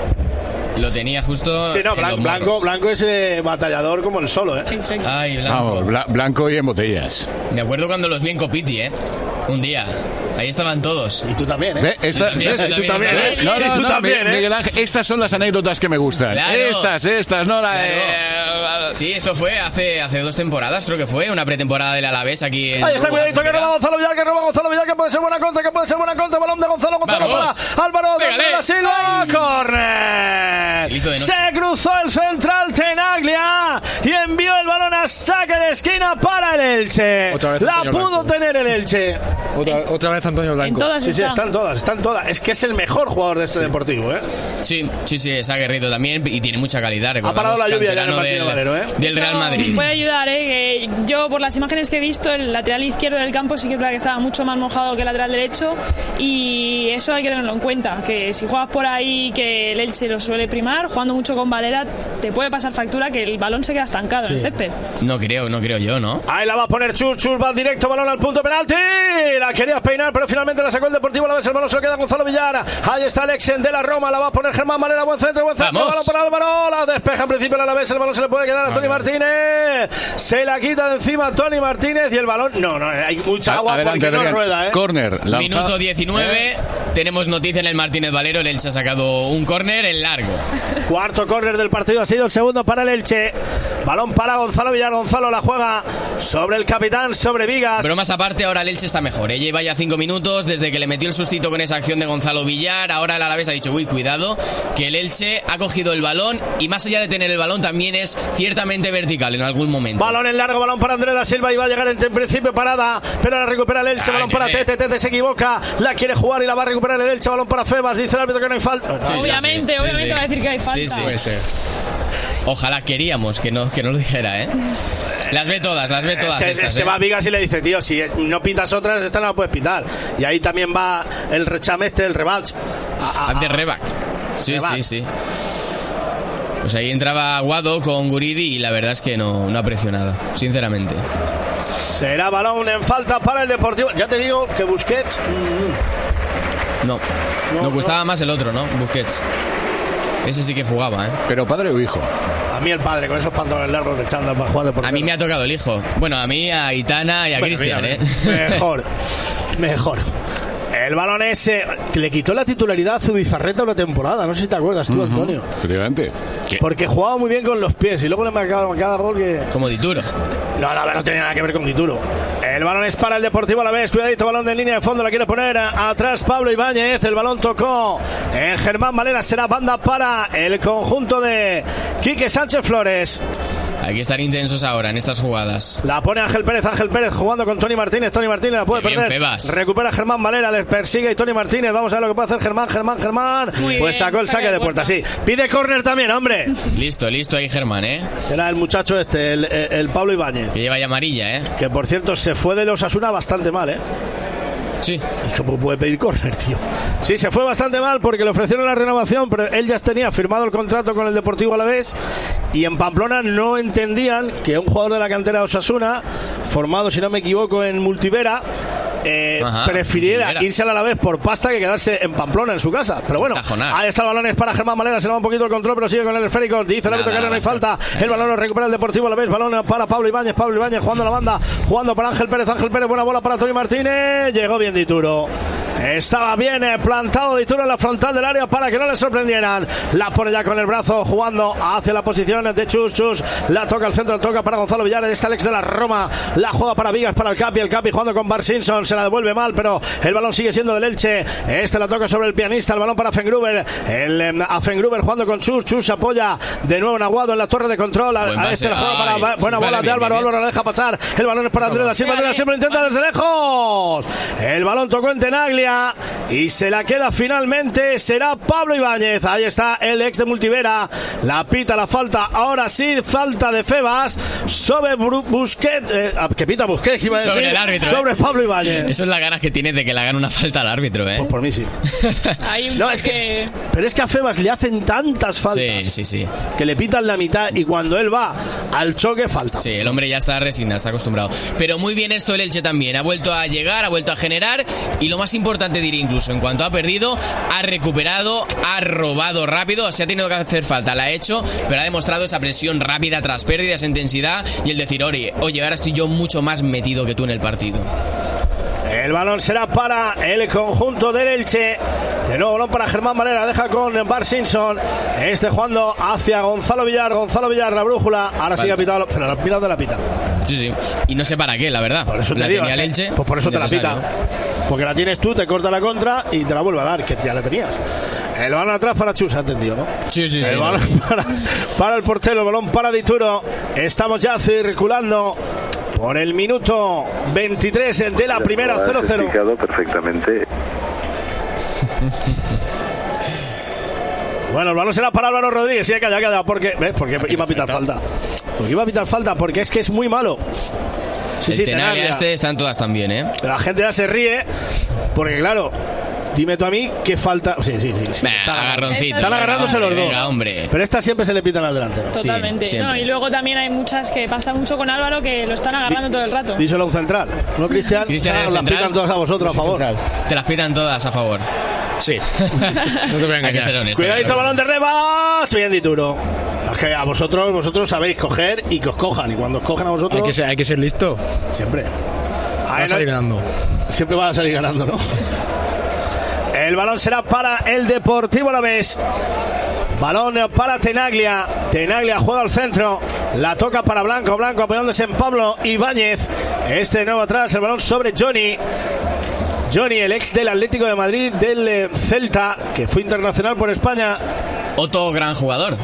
Speaker 1: Lo tenía justo.
Speaker 6: Sí, no,
Speaker 1: en
Speaker 6: Blanco,
Speaker 1: los
Speaker 6: Blanco, Blanco es eh, batallador como el solo, ¿eh?
Speaker 1: Ay, Blanco.
Speaker 8: Vamos, bla- Blanco y en botellas.
Speaker 1: Me acuerdo cuando los vi en Copiti, ¿eh? Un día. Ahí estaban todos.
Speaker 6: Y tú también, ¿eh?
Speaker 8: ¿Ve? Esta,
Speaker 1: también,
Speaker 8: ¿ves?
Speaker 1: tú también,
Speaker 8: ¿Tú también,
Speaker 1: tú
Speaker 8: ¿eh?
Speaker 1: también.
Speaker 8: No, no,
Speaker 6: Tú
Speaker 8: no,
Speaker 6: también, ¿eh?
Speaker 8: Miguel Ángel, estas son las anécdotas que me gustan.
Speaker 1: Claro.
Speaker 8: Estas, estas, no la
Speaker 1: Claro.
Speaker 8: eh,
Speaker 1: Sí, esto fue hace, hace dos temporadas, creo que fue, una pretemporada del Alavés aquí en...
Speaker 6: Ahí está, cuidadito, que roba Gonzalo Villar, que roba Gonzalo Villar, que puede ser buena contra, que puede ser buena contra, balón de Gonzalo, Gonzalo
Speaker 1: Vamos.
Speaker 6: para Álvaro de
Speaker 1: Pégale.
Speaker 6: la Silva, córner.
Speaker 1: Se hizo de noche.
Speaker 6: Se cruzó el central Tenaglia y envió el balón a saque de esquina para el Elche.
Speaker 2: Otra vez
Speaker 6: La
Speaker 2: Antonio
Speaker 6: pudo
Speaker 2: Blanco.
Speaker 6: tener el Elche.
Speaker 2: Otra, otra vez Antonio Blanco.
Speaker 5: En todas
Speaker 6: Sí, sí,
Speaker 5: está.
Speaker 6: están todas, están todas. Es que es el mejor jugador de este deportivo, ¿eh?
Speaker 1: Sí, sí, sí, es aguerrido también y tiene mucha calidad.
Speaker 6: Ha parado la lluvia ya en el
Speaker 1: canterano
Speaker 6: Martínez
Speaker 1: del,
Speaker 6: Valero, ¿eh?
Speaker 1: del Real
Speaker 5: Eso
Speaker 1: Madrid.
Speaker 5: puede ayudar, ¿eh? Que yo, por las imágenes que he visto, el lateral izquierdo del campo sí que es verdad que estaba mucho más mojado que el lateral derecho, y eso hay que tenerlo en cuenta, que si juegas por ahí, que el Elche lo suele primar, jugando mucho con Valera, te puede pasar factura que el balón se queda estancado en el césped.
Speaker 1: No creo, no creo yo, ¿no?
Speaker 6: Ahí la va a poner Chur, Chur va directo, balón al punto penalti. La quería peinar, pero finalmente la sacó el Deportivo Alavés. El balón se lo queda a Gonzalo Villar. Ahí está Alexen de la Roma, la va a poner Germán Valera. Buen centro, buen centro.
Speaker 1: Vamos.
Speaker 6: Balón para Álvaro. La despeja en principio el Alavés. El balón se le puede quedar a Tony Martínez. Se la quita de encima Tony Martínez y el balón. No, no, hay mucha agua
Speaker 8: Adelante,
Speaker 6: porque no
Speaker 8: Adrián.
Speaker 6: rueda, ¿eh?
Speaker 8: Córner. lanza-
Speaker 1: Minuto diecinueve,
Speaker 8: ¿Eh?
Speaker 1: tenemos noticia en el Martínez Valero, el Elche ha sacado un córner en largo.
Speaker 6: Cuarto córner del partido, ha sido el segundo para el Elche. Balón para Gonzalo Villar. Gonzalo la juega sobre el capitán, sobre Vigas.
Speaker 1: Bromas aparte, ahora el Elche está mejor. Ella lleva ya cinco minutos desde que le metió el sustito con esa acción de Gonzalo Villar. Ahora el Alavés ha dicho, uy, cuidado, que el Elche ha cogido el balón y más allá de tener el balón también es ciertamente vertical en algún momento.
Speaker 6: Balón en largo, balón para Andrés da Silva y va a llegar en, en principio parada, pero la recupera el Elche.
Speaker 1: Ay,
Speaker 6: Balón para
Speaker 1: que-
Speaker 6: Tete, Tete se equivoca, la quiere jugar y la va a recuperar el Elche. Balón para Febas, dice el árbitro que no hay falta.
Speaker 1: Sí, sí,
Speaker 5: Obviamente,
Speaker 1: sí, sí,
Speaker 5: obviamente
Speaker 1: sí.
Speaker 5: va a decir que hay falta.
Speaker 1: Sí, sí.
Speaker 2: Puede ser.
Speaker 1: Ojalá queríamos que no, que no lo dijera, ¿eh? Las ve todas, las ve todas
Speaker 6: Es que,
Speaker 1: estas,
Speaker 6: es que
Speaker 1: ¿eh?
Speaker 6: va Vigas y le dice, tío, si es- no pitas otras, esta no la puedes pitar. Y ahí también va el rechame este, el rebatch. A- a-
Speaker 1: Ante Rebac. Sí,
Speaker 6: Rebac.
Speaker 1: sí, sí. Pues ahí entraba Guado con Guridi y la verdad es que no, no aprecio nada, sinceramente.
Speaker 6: Será balón en falta para el Deportivo. Ya te digo que Busquets... mm,
Speaker 1: No,
Speaker 6: No,
Speaker 1: nos gustaba
Speaker 6: no.
Speaker 1: más el otro, ¿no? Busquets. Ese sí que jugaba, ¿eh?
Speaker 8: Pero padre o hijo.
Speaker 6: a mí el padre, con esos pantalones largos de chándal para jugar de portero.
Speaker 1: A mí me ha tocado el hijo. Bueno, a mí, a Aitana y a
Speaker 6: Bueno,
Speaker 1: Cristian,
Speaker 6: mira,
Speaker 1: ¿eh?
Speaker 6: Mejor, mejor. El balón ese le quitó la titularidad a Zubizarreta una temporada, no sé si te acuerdas tú, Antonio.
Speaker 8: Efectivamente. ¿Qué?
Speaker 6: Porque jugaba muy bien con los pies y luego le marcaba cada gol que...
Speaker 1: Como Dituro.
Speaker 6: No, no, no tenía nada que ver con Dituro. El balón es para el Deportivo Alavés. Cuidadito, balón de línea de fondo. La quiere poner atrás Pablo Ibáñez. El balón tocó en Germán Valera. Será banda para el conjunto de Quique Sánchez Flores.
Speaker 1: Hay que estar intensos ahora en estas jugadas.
Speaker 6: La pone Ángel Pérez, Ángel Pérez jugando con Tony Martínez. Tony Martínez la puede
Speaker 1: Qué bien,
Speaker 6: perder.
Speaker 1: Febas.
Speaker 6: Recupera Germán Valera, le persigue y Tony Martínez. Vamos a ver lo que puede hacer Germán, Germán, Germán.
Speaker 5: Muy
Speaker 6: pues
Speaker 5: bien,
Speaker 6: sacó el saque de puerta, sí. Pide córner también, hombre.
Speaker 1: Listo, listo ahí Germán, ¿eh?
Speaker 6: Era el muchacho este, el, el, el Pablo Ibáñez.
Speaker 1: Que lleva ya amarilla, ¿eh?
Speaker 6: Que por cierto se fue de los Osasuna bastante mal, ¿eh?
Speaker 1: Sí.
Speaker 6: ¿Y cómo puede pedir córner, tío? Sí, se fue bastante mal porque le ofrecieron la renovación, pero él ya tenía firmado el contrato con el Deportivo Alavés y en Pamplona no entendían que un jugador de la cantera de Osasuna, formado, si no me equivoco, en Multivera, eh,
Speaker 1: Ajá,
Speaker 6: prefiriera
Speaker 1: Multivera.
Speaker 6: irse a la Alavés por pasta que quedarse en Pamplona, en su casa. Pero bueno,
Speaker 1: Tajonar.
Speaker 6: ahí está el balón, es para Germán Valera, se le va un poquito el control, pero sigue con el esférico. Dice el árbitro que
Speaker 1: Nada,
Speaker 6: no hay
Speaker 1: nada,
Speaker 6: falta.
Speaker 1: nada.
Speaker 6: El balón lo recupera el Deportivo Alavés, balón para Pablo Ibáñez, Pablo Ibáñez jugando la banda, jugando para Ángel Pérez, Ángel Pérez, buena bola para Tony Martínez, llegó bien Dituro. Estaba bien eh, plantado Dituro en la frontal del área para que no le sorprendieran. La pone ya con el brazo jugando hacia la posición de Chus. Chus la toca al centro, la toca para Gonzalo Villar. Está Alex de la Roma. La juega para Vigas, para el Capi. El Capi jugando con Bart Simpson. Se la devuelve mal, pero el balón sigue siendo del Elche. Este la toca sobre el pianista. El balón para Fengruber. El eh, a Fengruber jugando con Chus. Chus apoya de nuevo en Aguado en la torre de control. A, a este la juega para
Speaker 1: Ay,
Speaker 6: buena
Speaker 1: vale,
Speaker 6: bola de
Speaker 1: bien,
Speaker 6: Álvaro.
Speaker 1: bien, bien.
Speaker 6: Álvaro la deja pasar. El balón es para Andrés da Silva. Andrés da Silva lo intenta desde lejos. El balón tocó en Tenaglia y se la queda finalmente. Será Pablo Ibáñez. Ahí está el ex de Multivera. La pita la falta. Ahora sí, falta de Febas sobre Bru- Busquets. Eh, que pita Busquets. Iba a
Speaker 1: Sobre
Speaker 6: decir,
Speaker 1: el árbitro,
Speaker 6: Sobre
Speaker 1: ¿eh?
Speaker 6: Pablo Ibáñez.
Speaker 1: Eso es la ganas que tiene de que le hagan una falta al árbitro, ¿eh?
Speaker 6: Pues por mí sí.
Speaker 5: Hay un
Speaker 6: No, es que. Pero es que a Febas le hacen tantas faltas
Speaker 1: Sí, sí, sí.
Speaker 6: que le pitan la mitad y cuando él va al choque falta.
Speaker 1: Sí, el hombre ya está resignado, está acostumbrado. Pero muy bien esto el Elche también. Ha vuelto a llegar, ha vuelto a generar y lo más importante diría incluso, en cuanto ha perdido, ha recuperado, ha robado rápido, se ha tenido que hacer falta, la ha hecho, pero ha demostrado esa presión rápida tras pérdida, esa intensidad y el decir, oye, oye, ahora estoy yo mucho más metido que tú en el partido.
Speaker 6: El balón será para el conjunto del Elche. De nuevo balón para Germán Valera. Deja con Bart Simpson. Este jugando hacia Gonzalo Villar. Gonzalo Villar, la brújula. Ahora
Speaker 1: Falta.
Speaker 6: sí ha pitado. Pero la pitado de la pita.
Speaker 1: Sí, sí. Y no sé para qué, la verdad.
Speaker 6: Por eso te
Speaker 1: la
Speaker 6: digo,
Speaker 1: tenía el
Speaker 6: eh,
Speaker 1: Elche.
Speaker 6: Pues por eso te la pita.
Speaker 1: necesario.
Speaker 6: Porque la tienes tú, te corta la contra y te la vuelve a dar, que ya la tenías. El balón atrás para Chus, ha entendido, ¿no?
Speaker 1: Sí, sí, sí.
Speaker 6: El balón para, para el portero, el balón para Dituro. Estamos ya circulando por el minuto veintitrés de la primera, cero cero.
Speaker 10: explicado perfectamente.
Speaker 6: Bueno, el balón será para Álvaro Rodríguez. Sí, calla, calla, porque, ¿ves? Porque iba a pitar falta. Porque iba a pitar falta, porque es que es muy malo. Sí,
Speaker 1: el
Speaker 6: sí,
Speaker 1: Tenaglia
Speaker 6: Tenaglia.
Speaker 1: este están todas también, ¿eh?
Speaker 6: La gente ya se ríe, porque claro, dime tú a mí qué falta. Sí, sí, sí. sí.
Speaker 1: Bah,
Speaker 6: Están-
Speaker 1: agarroncito.
Speaker 6: Están agarrándose los dos.
Speaker 1: Venga, hombre.
Speaker 6: Pero esta siempre se le pitan al delantero.
Speaker 5: Totalmente.
Speaker 1: Sí,
Speaker 5: no,
Speaker 1: siempre.
Speaker 5: y luego también hay muchas que pasa mucho con Álvaro que lo están agarrando todo el rato.
Speaker 6: Díselo a un central. ¿No, Cristian?
Speaker 1: Cristian,
Speaker 6: Ah,
Speaker 1: ¿eres
Speaker 6: os las
Speaker 1: central?
Speaker 6: pitan todas a vosotros, a favor.
Speaker 1: Te las pitan todas a favor.
Speaker 2: Sí. No te voy a
Speaker 1: Hay que
Speaker 2: engañar.
Speaker 1: ser honesto.
Speaker 6: Cuidadito,
Speaker 1: claro.
Speaker 6: balón de Rebas. Bien, Dituro. Es que a vosotros, vosotros sabéis coger y que os cojan. Y cuando os cogen a vosotros,
Speaker 2: Hay que ser, hay que ser listo.
Speaker 6: siempre.
Speaker 2: Va
Speaker 6: Ahí
Speaker 2: a
Speaker 6: no-
Speaker 2: salir ganando.
Speaker 6: Siempre van a salir ganando, ¿no? El balón será para el Deportivo Alavés. Balón para Tenaglia. Tenaglia juega al centro. La toca para Blanco. Blanco apoyándose en Pablo Ibáñez. Este de nuevo atrás. El balón sobre Johnny. Johnny, el ex del Atlético de Madrid, del eh, Celta, que fue internacional por España.
Speaker 1: Otro gran jugador.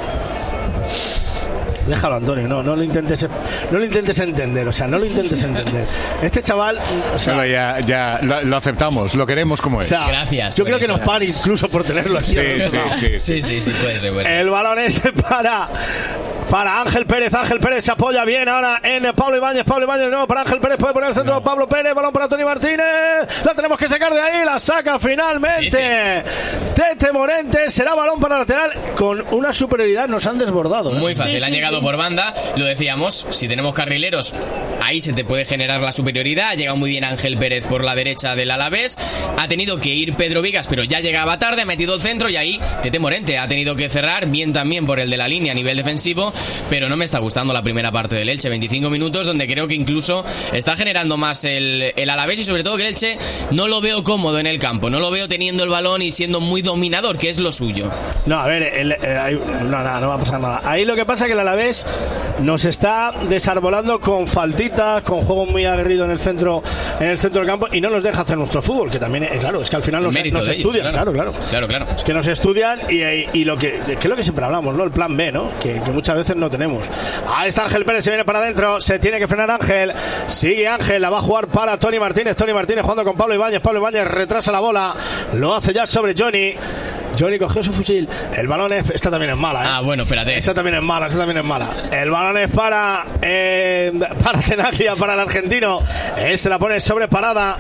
Speaker 6: Déjalo, Antonio, no, no lo intentes, no lo intentes entender, o sea, no lo intentes entender. Este chaval, o sea,
Speaker 8: Bueno, ya, ya lo, lo aceptamos, lo queremos como
Speaker 6: o
Speaker 8: es.
Speaker 6: sea,
Speaker 1: Gracias
Speaker 6: yo
Speaker 1: por
Speaker 6: creo que
Speaker 1: eso.
Speaker 6: nos pagan incluso por tenerlo aquí.
Speaker 8: Sí, sí, sí.
Speaker 1: Sí, sí, sí, puede ser. Bueno.
Speaker 6: El balón es para, para Ángel Pérez. Ángel Pérez se apoya bien ahora en Pablo Ibáñez. Pablo Ibáñez de nuevo para Ángel Pérez. Puede poner el centro Pablo Pérez. Balón para Tony Martínez. La tenemos que sacar de ahí. La saca finalmente Tete Morente. Será balón para lateral. Con una superioridad nos han desbordado, ¿eh?
Speaker 1: Muy fácil,
Speaker 5: Sí, sí,
Speaker 1: han llegado
Speaker 5: sí.
Speaker 1: por banda, lo decíamos, si tenemos carrileros, ahí se te puede generar la superioridad. Ha llegado muy bien Ángel Pérez por la derecha del Alavés, ha tenido que ir Pedro Vigas, pero ya llegaba tarde, ha metido el centro y ahí Tete Morente ha tenido que cerrar bien también por el de la línea a nivel defensivo pero no me está gustando la primera parte del Elche. veinticinco minutos donde creo que incluso está generando más el, el Alavés y sobre todo que el Elche no lo veo cómodo en el campo, no lo veo teniendo el balón y siendo muy dominador, que es lo suyo.
Speaker 6: No, a ver, el, el, el, no, no, no va a pasar nada. Ahí lo que pasa es que el Alavés nos está desarbolando con faltitas, con juego muy aguerrido en el centro, en el centro del campo y no nos deja hacer nuestro fútbol, que también, eh, claro, es que al final nos, nos
Speaker 1: ellos,
Speaker 6: estudian,
Speaker 1: claro.
Speaker 6: claro, claro,
Speaker 1: claro, claro.
Speaker 6: Es que nos estudian y, y, y lo que, que es lo que siempre hablamos, ¿no? El plan B, ¿no? Que, que muchas veces no tenemos. Ahí está Ángel Pérez, se viene para adentro, se tiene que frenar Ángel, sigue Ángel, la va a jugar para Tony Martínez, Tony Martínez jugando con Pablo Ibáñez, Pablo Ibáñez retrasa la bola, lo hace ya sobre Johnny. Johnny cogió su fusil. El balón es... Esta también es mala, ¿eh?
Speaker 1: Ah, bueno, espérate.
Speaker 6: Esta también es mala, esta también es mala. El balón es para... Eh, para Tenaglia, para el argentino. Este la pone sobre Parada.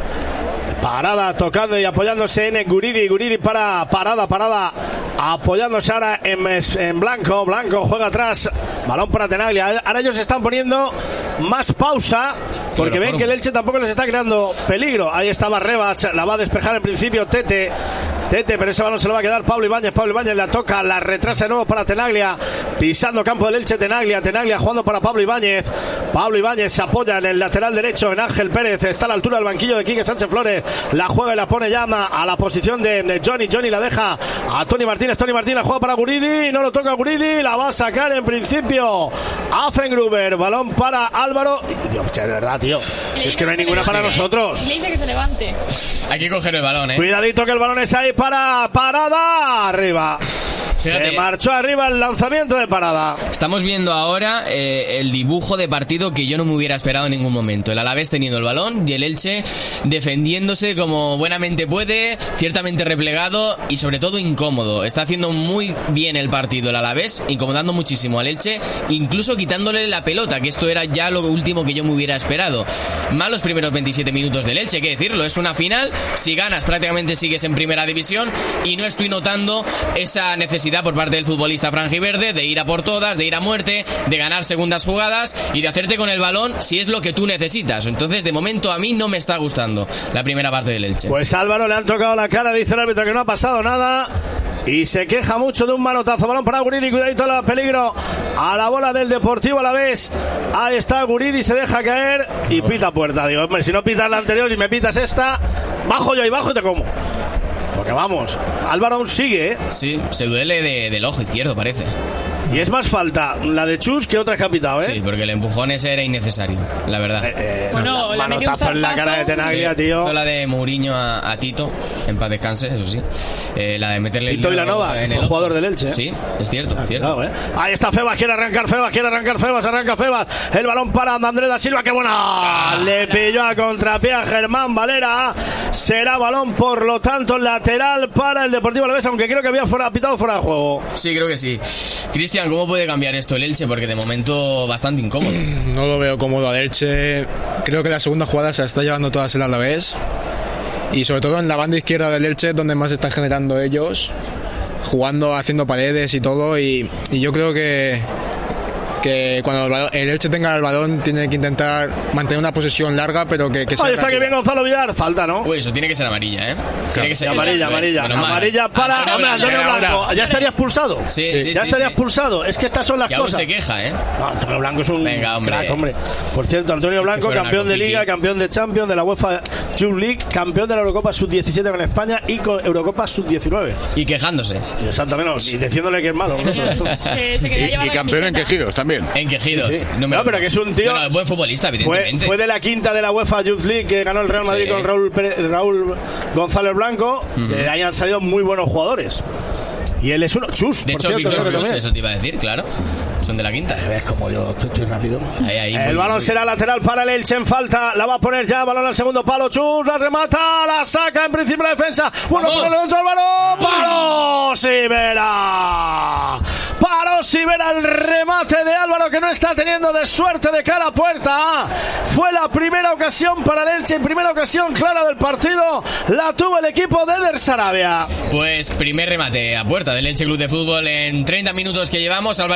Speaker 6: Parada tocando y apoyándose en Guridi. Guridi para Parada, Parada. Apoyándose ahora en, en Blanco. Blanco juega atrás. Balón para Tenaglia. Ahora ellos se están poniendo más pausa. Porque ven que el Elche tampoco les está creando peligro. Ahí estaba Rebach, la va a despejar en principio Tete. Tete, pero ese balón se lo va a quedar Pablo Ibáñez. Pablo Ibáñez la toca, la retrasa de nuevo para Tenaglia. Pisando campo del Elche, Tenaglia. Tenaglia jugando para Pablo Ibáñez. Pablo Ibáñez se apoya en el lateral derecho en Ángel Pérez. Está a la altura del banquillo de Quique Sánchez Flores. La juega y la pone llama a la posición de, de Johnny. Johnny la deja a Tony Martínez. Tony Martínez juega para Guridi. No lo toca Guridi. La va a sacar en principio Affengruber. Balón para Álvaro. Dios, de verdad, tío. Si es que no hay ninguna para nosotros.
Speaker 5: Le dice que se levante.
Speaker 1: Hay que coger el balón, eh.
Speaker 6: Cuidadito que el balón es ahí para Parada. Arriba.
Speaker 1: Fíjate.
Speaker 6: Se marchó arriba el lanzamiento de Parada.
Speaker 1: Estamos viendo ahora eh, el dibujo de partido que yo no me hubiera esperado en ningún momento. El Alavés teniendo el balón y el Elche defendiéndose como buenamente puede, ciertamente replegado y sobre todo incómodo. Está haciendo muy bien el partido el Alavés, incomodando muchísimo al Elche, incluso quitándole la pelota, que esto era ya lo último que yo me hubiera esperado. Malos primeros veintisiete minutos del Elche, hay que decirlo, es una final, si ganas prácticamente sigues en primera división y no estoy notando esa necesidad por parte del futbolista franjiverde de ir a por todas, de ir a muerte, de ganar segundas jugadas y de hacerte con el balón si es lo que tú necesitas. Entonces, de momento a mí no me está gustando la primera parte del Elche.
Speaker 6: Pues Álvaro le han tocado la cara, dice el árbitro que no ha pasado nada y se queja mucho de un manotazo. Balón para Guridi, cuidadito al peligro a la bola del Deportivo Alavés. Ahí está Guridi, se deja caer y pita puerta. Digo, hombre, si no pitas la anterior y me pitas esta, bajo yo ahí bajo y te como. Porque vamos, Álvaro aún sigue, ¿eh?
Speaker 1: Sí, se duele de, del ojo izquierdo, parece.
Speaker 6: Y es más falta la de Chus que otra que ha pitado, ¿eh?
Speaker 1: Sí, porque el empujón ese era innecesario, la verdad.
Speaker 6: Eh, eh,
Speaker 5: bueno,
Speaker 6: la, manotazo en la cara de Tenaglia, sí, tío.
Speaker 1: Hizo la de Mourinho a, a Tito, en paz descanse, eso sí. Eh, la de meterle
Speaker 6: Tito Vilanova, en el jugador del Elche, ¿eh?
Speaker 1: Sí, es cierto, es cierto.
Speaker 6: Cuidado, ¿eh? Ahí está Febas, quiere arrancar Febas, quiere arrancar Febas, arranca Febas. El balón para Andrés da Silva, qué buena. Le pilló a contrapié a Germán Valera. Será balón, por lo tanto, lateral para el Deportivo Alavés, aunque creo que había fuera, pitado fuera de juego.
Speaker 1: Sí, creo que sí. Cristian, ¿cómo puede cambiar esto el Elche? Porque de momento bastante incómodo.
Speaker 2: No lo veo cómodo al Elche. Creo que la segunda jugada se la está llevando todas el Alavés. Y sobre todo en la banda izquierda del Elche, donde más están generando ellos, jugando, haciendo paredes y todo. Y, y yo creo que que cuando el, balón, el Elche tenga el balón tiene que intentar mantener una posesión larga, pero que, que sea
Speaker 6: ahí está, que bien Gonzalo Villar, falta, ¿no?
Speaker 1: Uy, eso tiene que ser amarilla, ¿eh?
Speaker 2: Claro.
Speaker 1: Tiene que ser
Speaker 6: amarilla, amarilla, amarilla para Antonio, Antonio Blanco. Blanco. ¿Ya estaría expulsado?
Speaker 1: Sí, sí, sí.
Speaker 6: Ya
Speaker 1: sí,
Speaker 6: estaría
Speaker 1: sí.
Speaker 6: expulsado. Es que estas son las
Speaker 1: que
Speaker 6: cosas.
Speaker 1: Aún se queja, ¿eh?
Speaker 6: No, Antonio Blanco es un
Speaker 1: Venga, hombre.
Speaker 6: crack, hombre. Por cierto, Antonio Blanco, campeón de Liga, campeón de Champions, de la UEFA Youth League, campeón de la Eurocopa sub diecisiete con España y con Eurocopa sub diecinueve.
Speaker 1: Y quejándose.
Speaker 6: Exactamente, y diciéndole que es malo.
Speaker 5: se, se quería
Speaker 8: y, y campeón en Quejidos también.
Speaker 1: En Quejidos.
Speaker 6: Sí, sí.
Speaker 1: No, me
Speaker 6: no, pero que es un tío.
Speaker 1: Bueno, buen futbolista, evidentemente.
Speaker 6: Fue, fue de la quinta de la UEFA Youth League que ganó el Real Madrid sí. con Raúl, Pérez, Raúl González Blanco. Uh-huh. De ahí han salido muy buenos jugadores. Y él es uno. Chus,
Speaker 1: de
Speaker 6: por
Speaker 1: hecho,
Speaker 6: cierto,
Speaker 1: Víctor Chus, eso te iba a decir, claro. Son de la quinta.
Speaker 6: ¿Ves como yo estoy, estoy rápido?
Speaker 1: Ahí, ahí,
Speaker 6: el
Speaker 1: muy,
Speaker 6: balón
Speaker 1: muy...
Speaker 6: será lateral para el Elche en falta. La va a poner ya. Balón al segundo palo. Chus la remata. La saca en principio la defensa. Bueno, por dentro el balón. ¡Palo! Sivera. Paró Sivera el remate de Álvaro, que no está teniendo de suerte de cara a puerta. Fue la primera ocasión para el Elche. Primera ocasión clara del partido. La tuvo el equipo de Eder Sarabia.
Speaker 1: Pues primer remate a puerta del Elche Club de Fútbol en treinta minutos que llevamos. Álvaro Rodríguez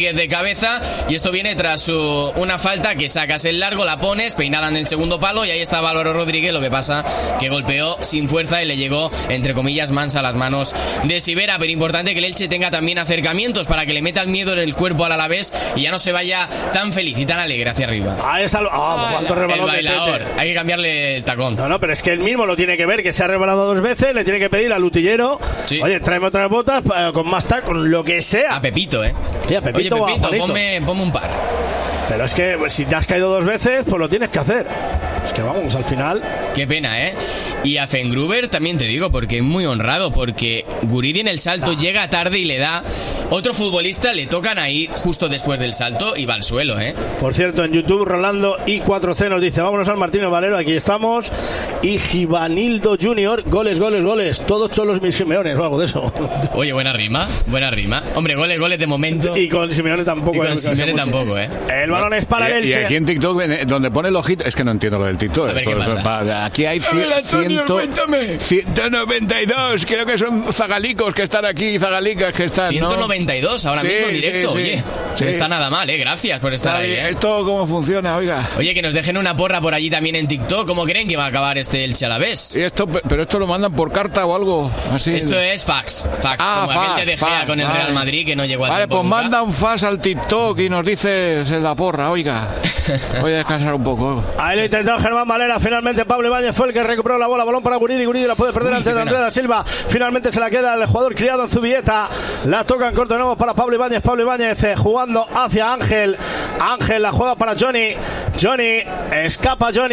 Speaker 1: Rodríguez de cabeza, y esto viene tras su, una falta que sacas el largo, la pones, peinada en el segundo palo, y ahí está Álvaro Rodríguez. Lo que pasa que golpeó sin fuerza y le llegó, entre comillas, mansa a las manos de Sivera. Pero importante que el Elche tenga también acercamientos para que le meta el miedo en el cuerpo al Alavés y ya no se vaya tan feliz y tan alegre hacia arriba.
Speaker 6: Ahí está el, oh, cuánto
Speaker 1: el bailador. Hay que cambiarle el tacón.
Speaker 6: No, no, pero es que él mismo lo tiene que ver, que se ha rebalado dos veces, le tiene que pedir al utillero, sí. Oye, tráeme otras botas eh, con más tac, con lo que sea.
Speaker 1: A Pepito, ¿eh?
Speaker 6: Sí, a Pepito.
Speaker 1: Oye, Pepito,
Speaker 6: a
Speaker 1: ponme, ponme un par.
Speaker 6: Pero es que pues, si te has caído dos veces, pues lo tienes que hacer. Es que vamos, al final...
Speaker 1: Qué pena, ¿eh? Y a Zengruber también te digo, porque es muy honrado, porque Guridi en el salto ah. llega tarde y le da... Otro futbolista le tocan ahí justo después del salto y va al suelo, ¿eh?
Speaker 6: Por cierto, en YouTube, Rolando I cuatro C nos dice, vámonos al Martínez Valero, aquí estamos. Y Givanildo Junior, goles, goles, goles. Todos cholos mis Simeones o algo de eso.
Speaker 1: Oye, buena rima, buena rima. Hombre, goles, goles de momento.
Speaker 6: Y con Simeone tampoco.
Speaker 1: Y con Simeone tampoco, ¿eh?
Speaker 6: El balón es para el Elche.
Speaker 8: Y aquí en TikTok, donde pone el ojito, es que no entiendo lo del TikTok.
Speaker 1: A ver qué pasa.
Speaker 8: Aquí hay
Speaker 1: ver, Antonio,
Speaker 8: ciento noventa y dos, creo que son zagalicos que están aquí, zagalicas que están,
Speaker 1: ciento noventa y dos, ¿no? Ahora sí, mismo en directo, sí, sí, oye. Sí. No está nada mal, ¿eh? Gracias por estar ahí, ¿eh?
Speaker 8: ¿Esto cómo funciona, oiga?
Speaker 1: Oye, que nos dejen una porra por allí también en TikTok. ¿Cómo creen que va a acabar este Elche Alavés?
Speaker 8: ¿Y esto, pero esto lo mandan por carta o algo así?
Speaker 1: Esto es fax, fax,
Speaker 8: ah,
Speaker 1: como
Speaker 8: fax,
Speaker 1: aquel de De Gea
Speaker 8: fax,
Speaker 1: con el
Speaker 8: vale.
Speaker 1: Real Madrid que no llegó a
Speaker 8: Vale,
Speaker 1: tiempo
Speaker 8: pues
Speaker 1: nunca.
Speaker 8: manda un fax al TikTok y nos dices en la porra, oiga. Voy a descansar un poco.
Speaker 6: Ahí lo intentó Germán Valera, finalmente Pablo Ibáñez fue el que recuperó la bola, balón para Guridi, Guridi la puede perder Uy, ante Andrés da Silva, finalmente se la queda el jugador criado en Zubieta, la toca en corto de nuevo para Pablo Ibáñez, Pablo Ibáñez eh, jugando hacia Ángel, Ángel la juega para Johnny, Johnny, escapa Johnny.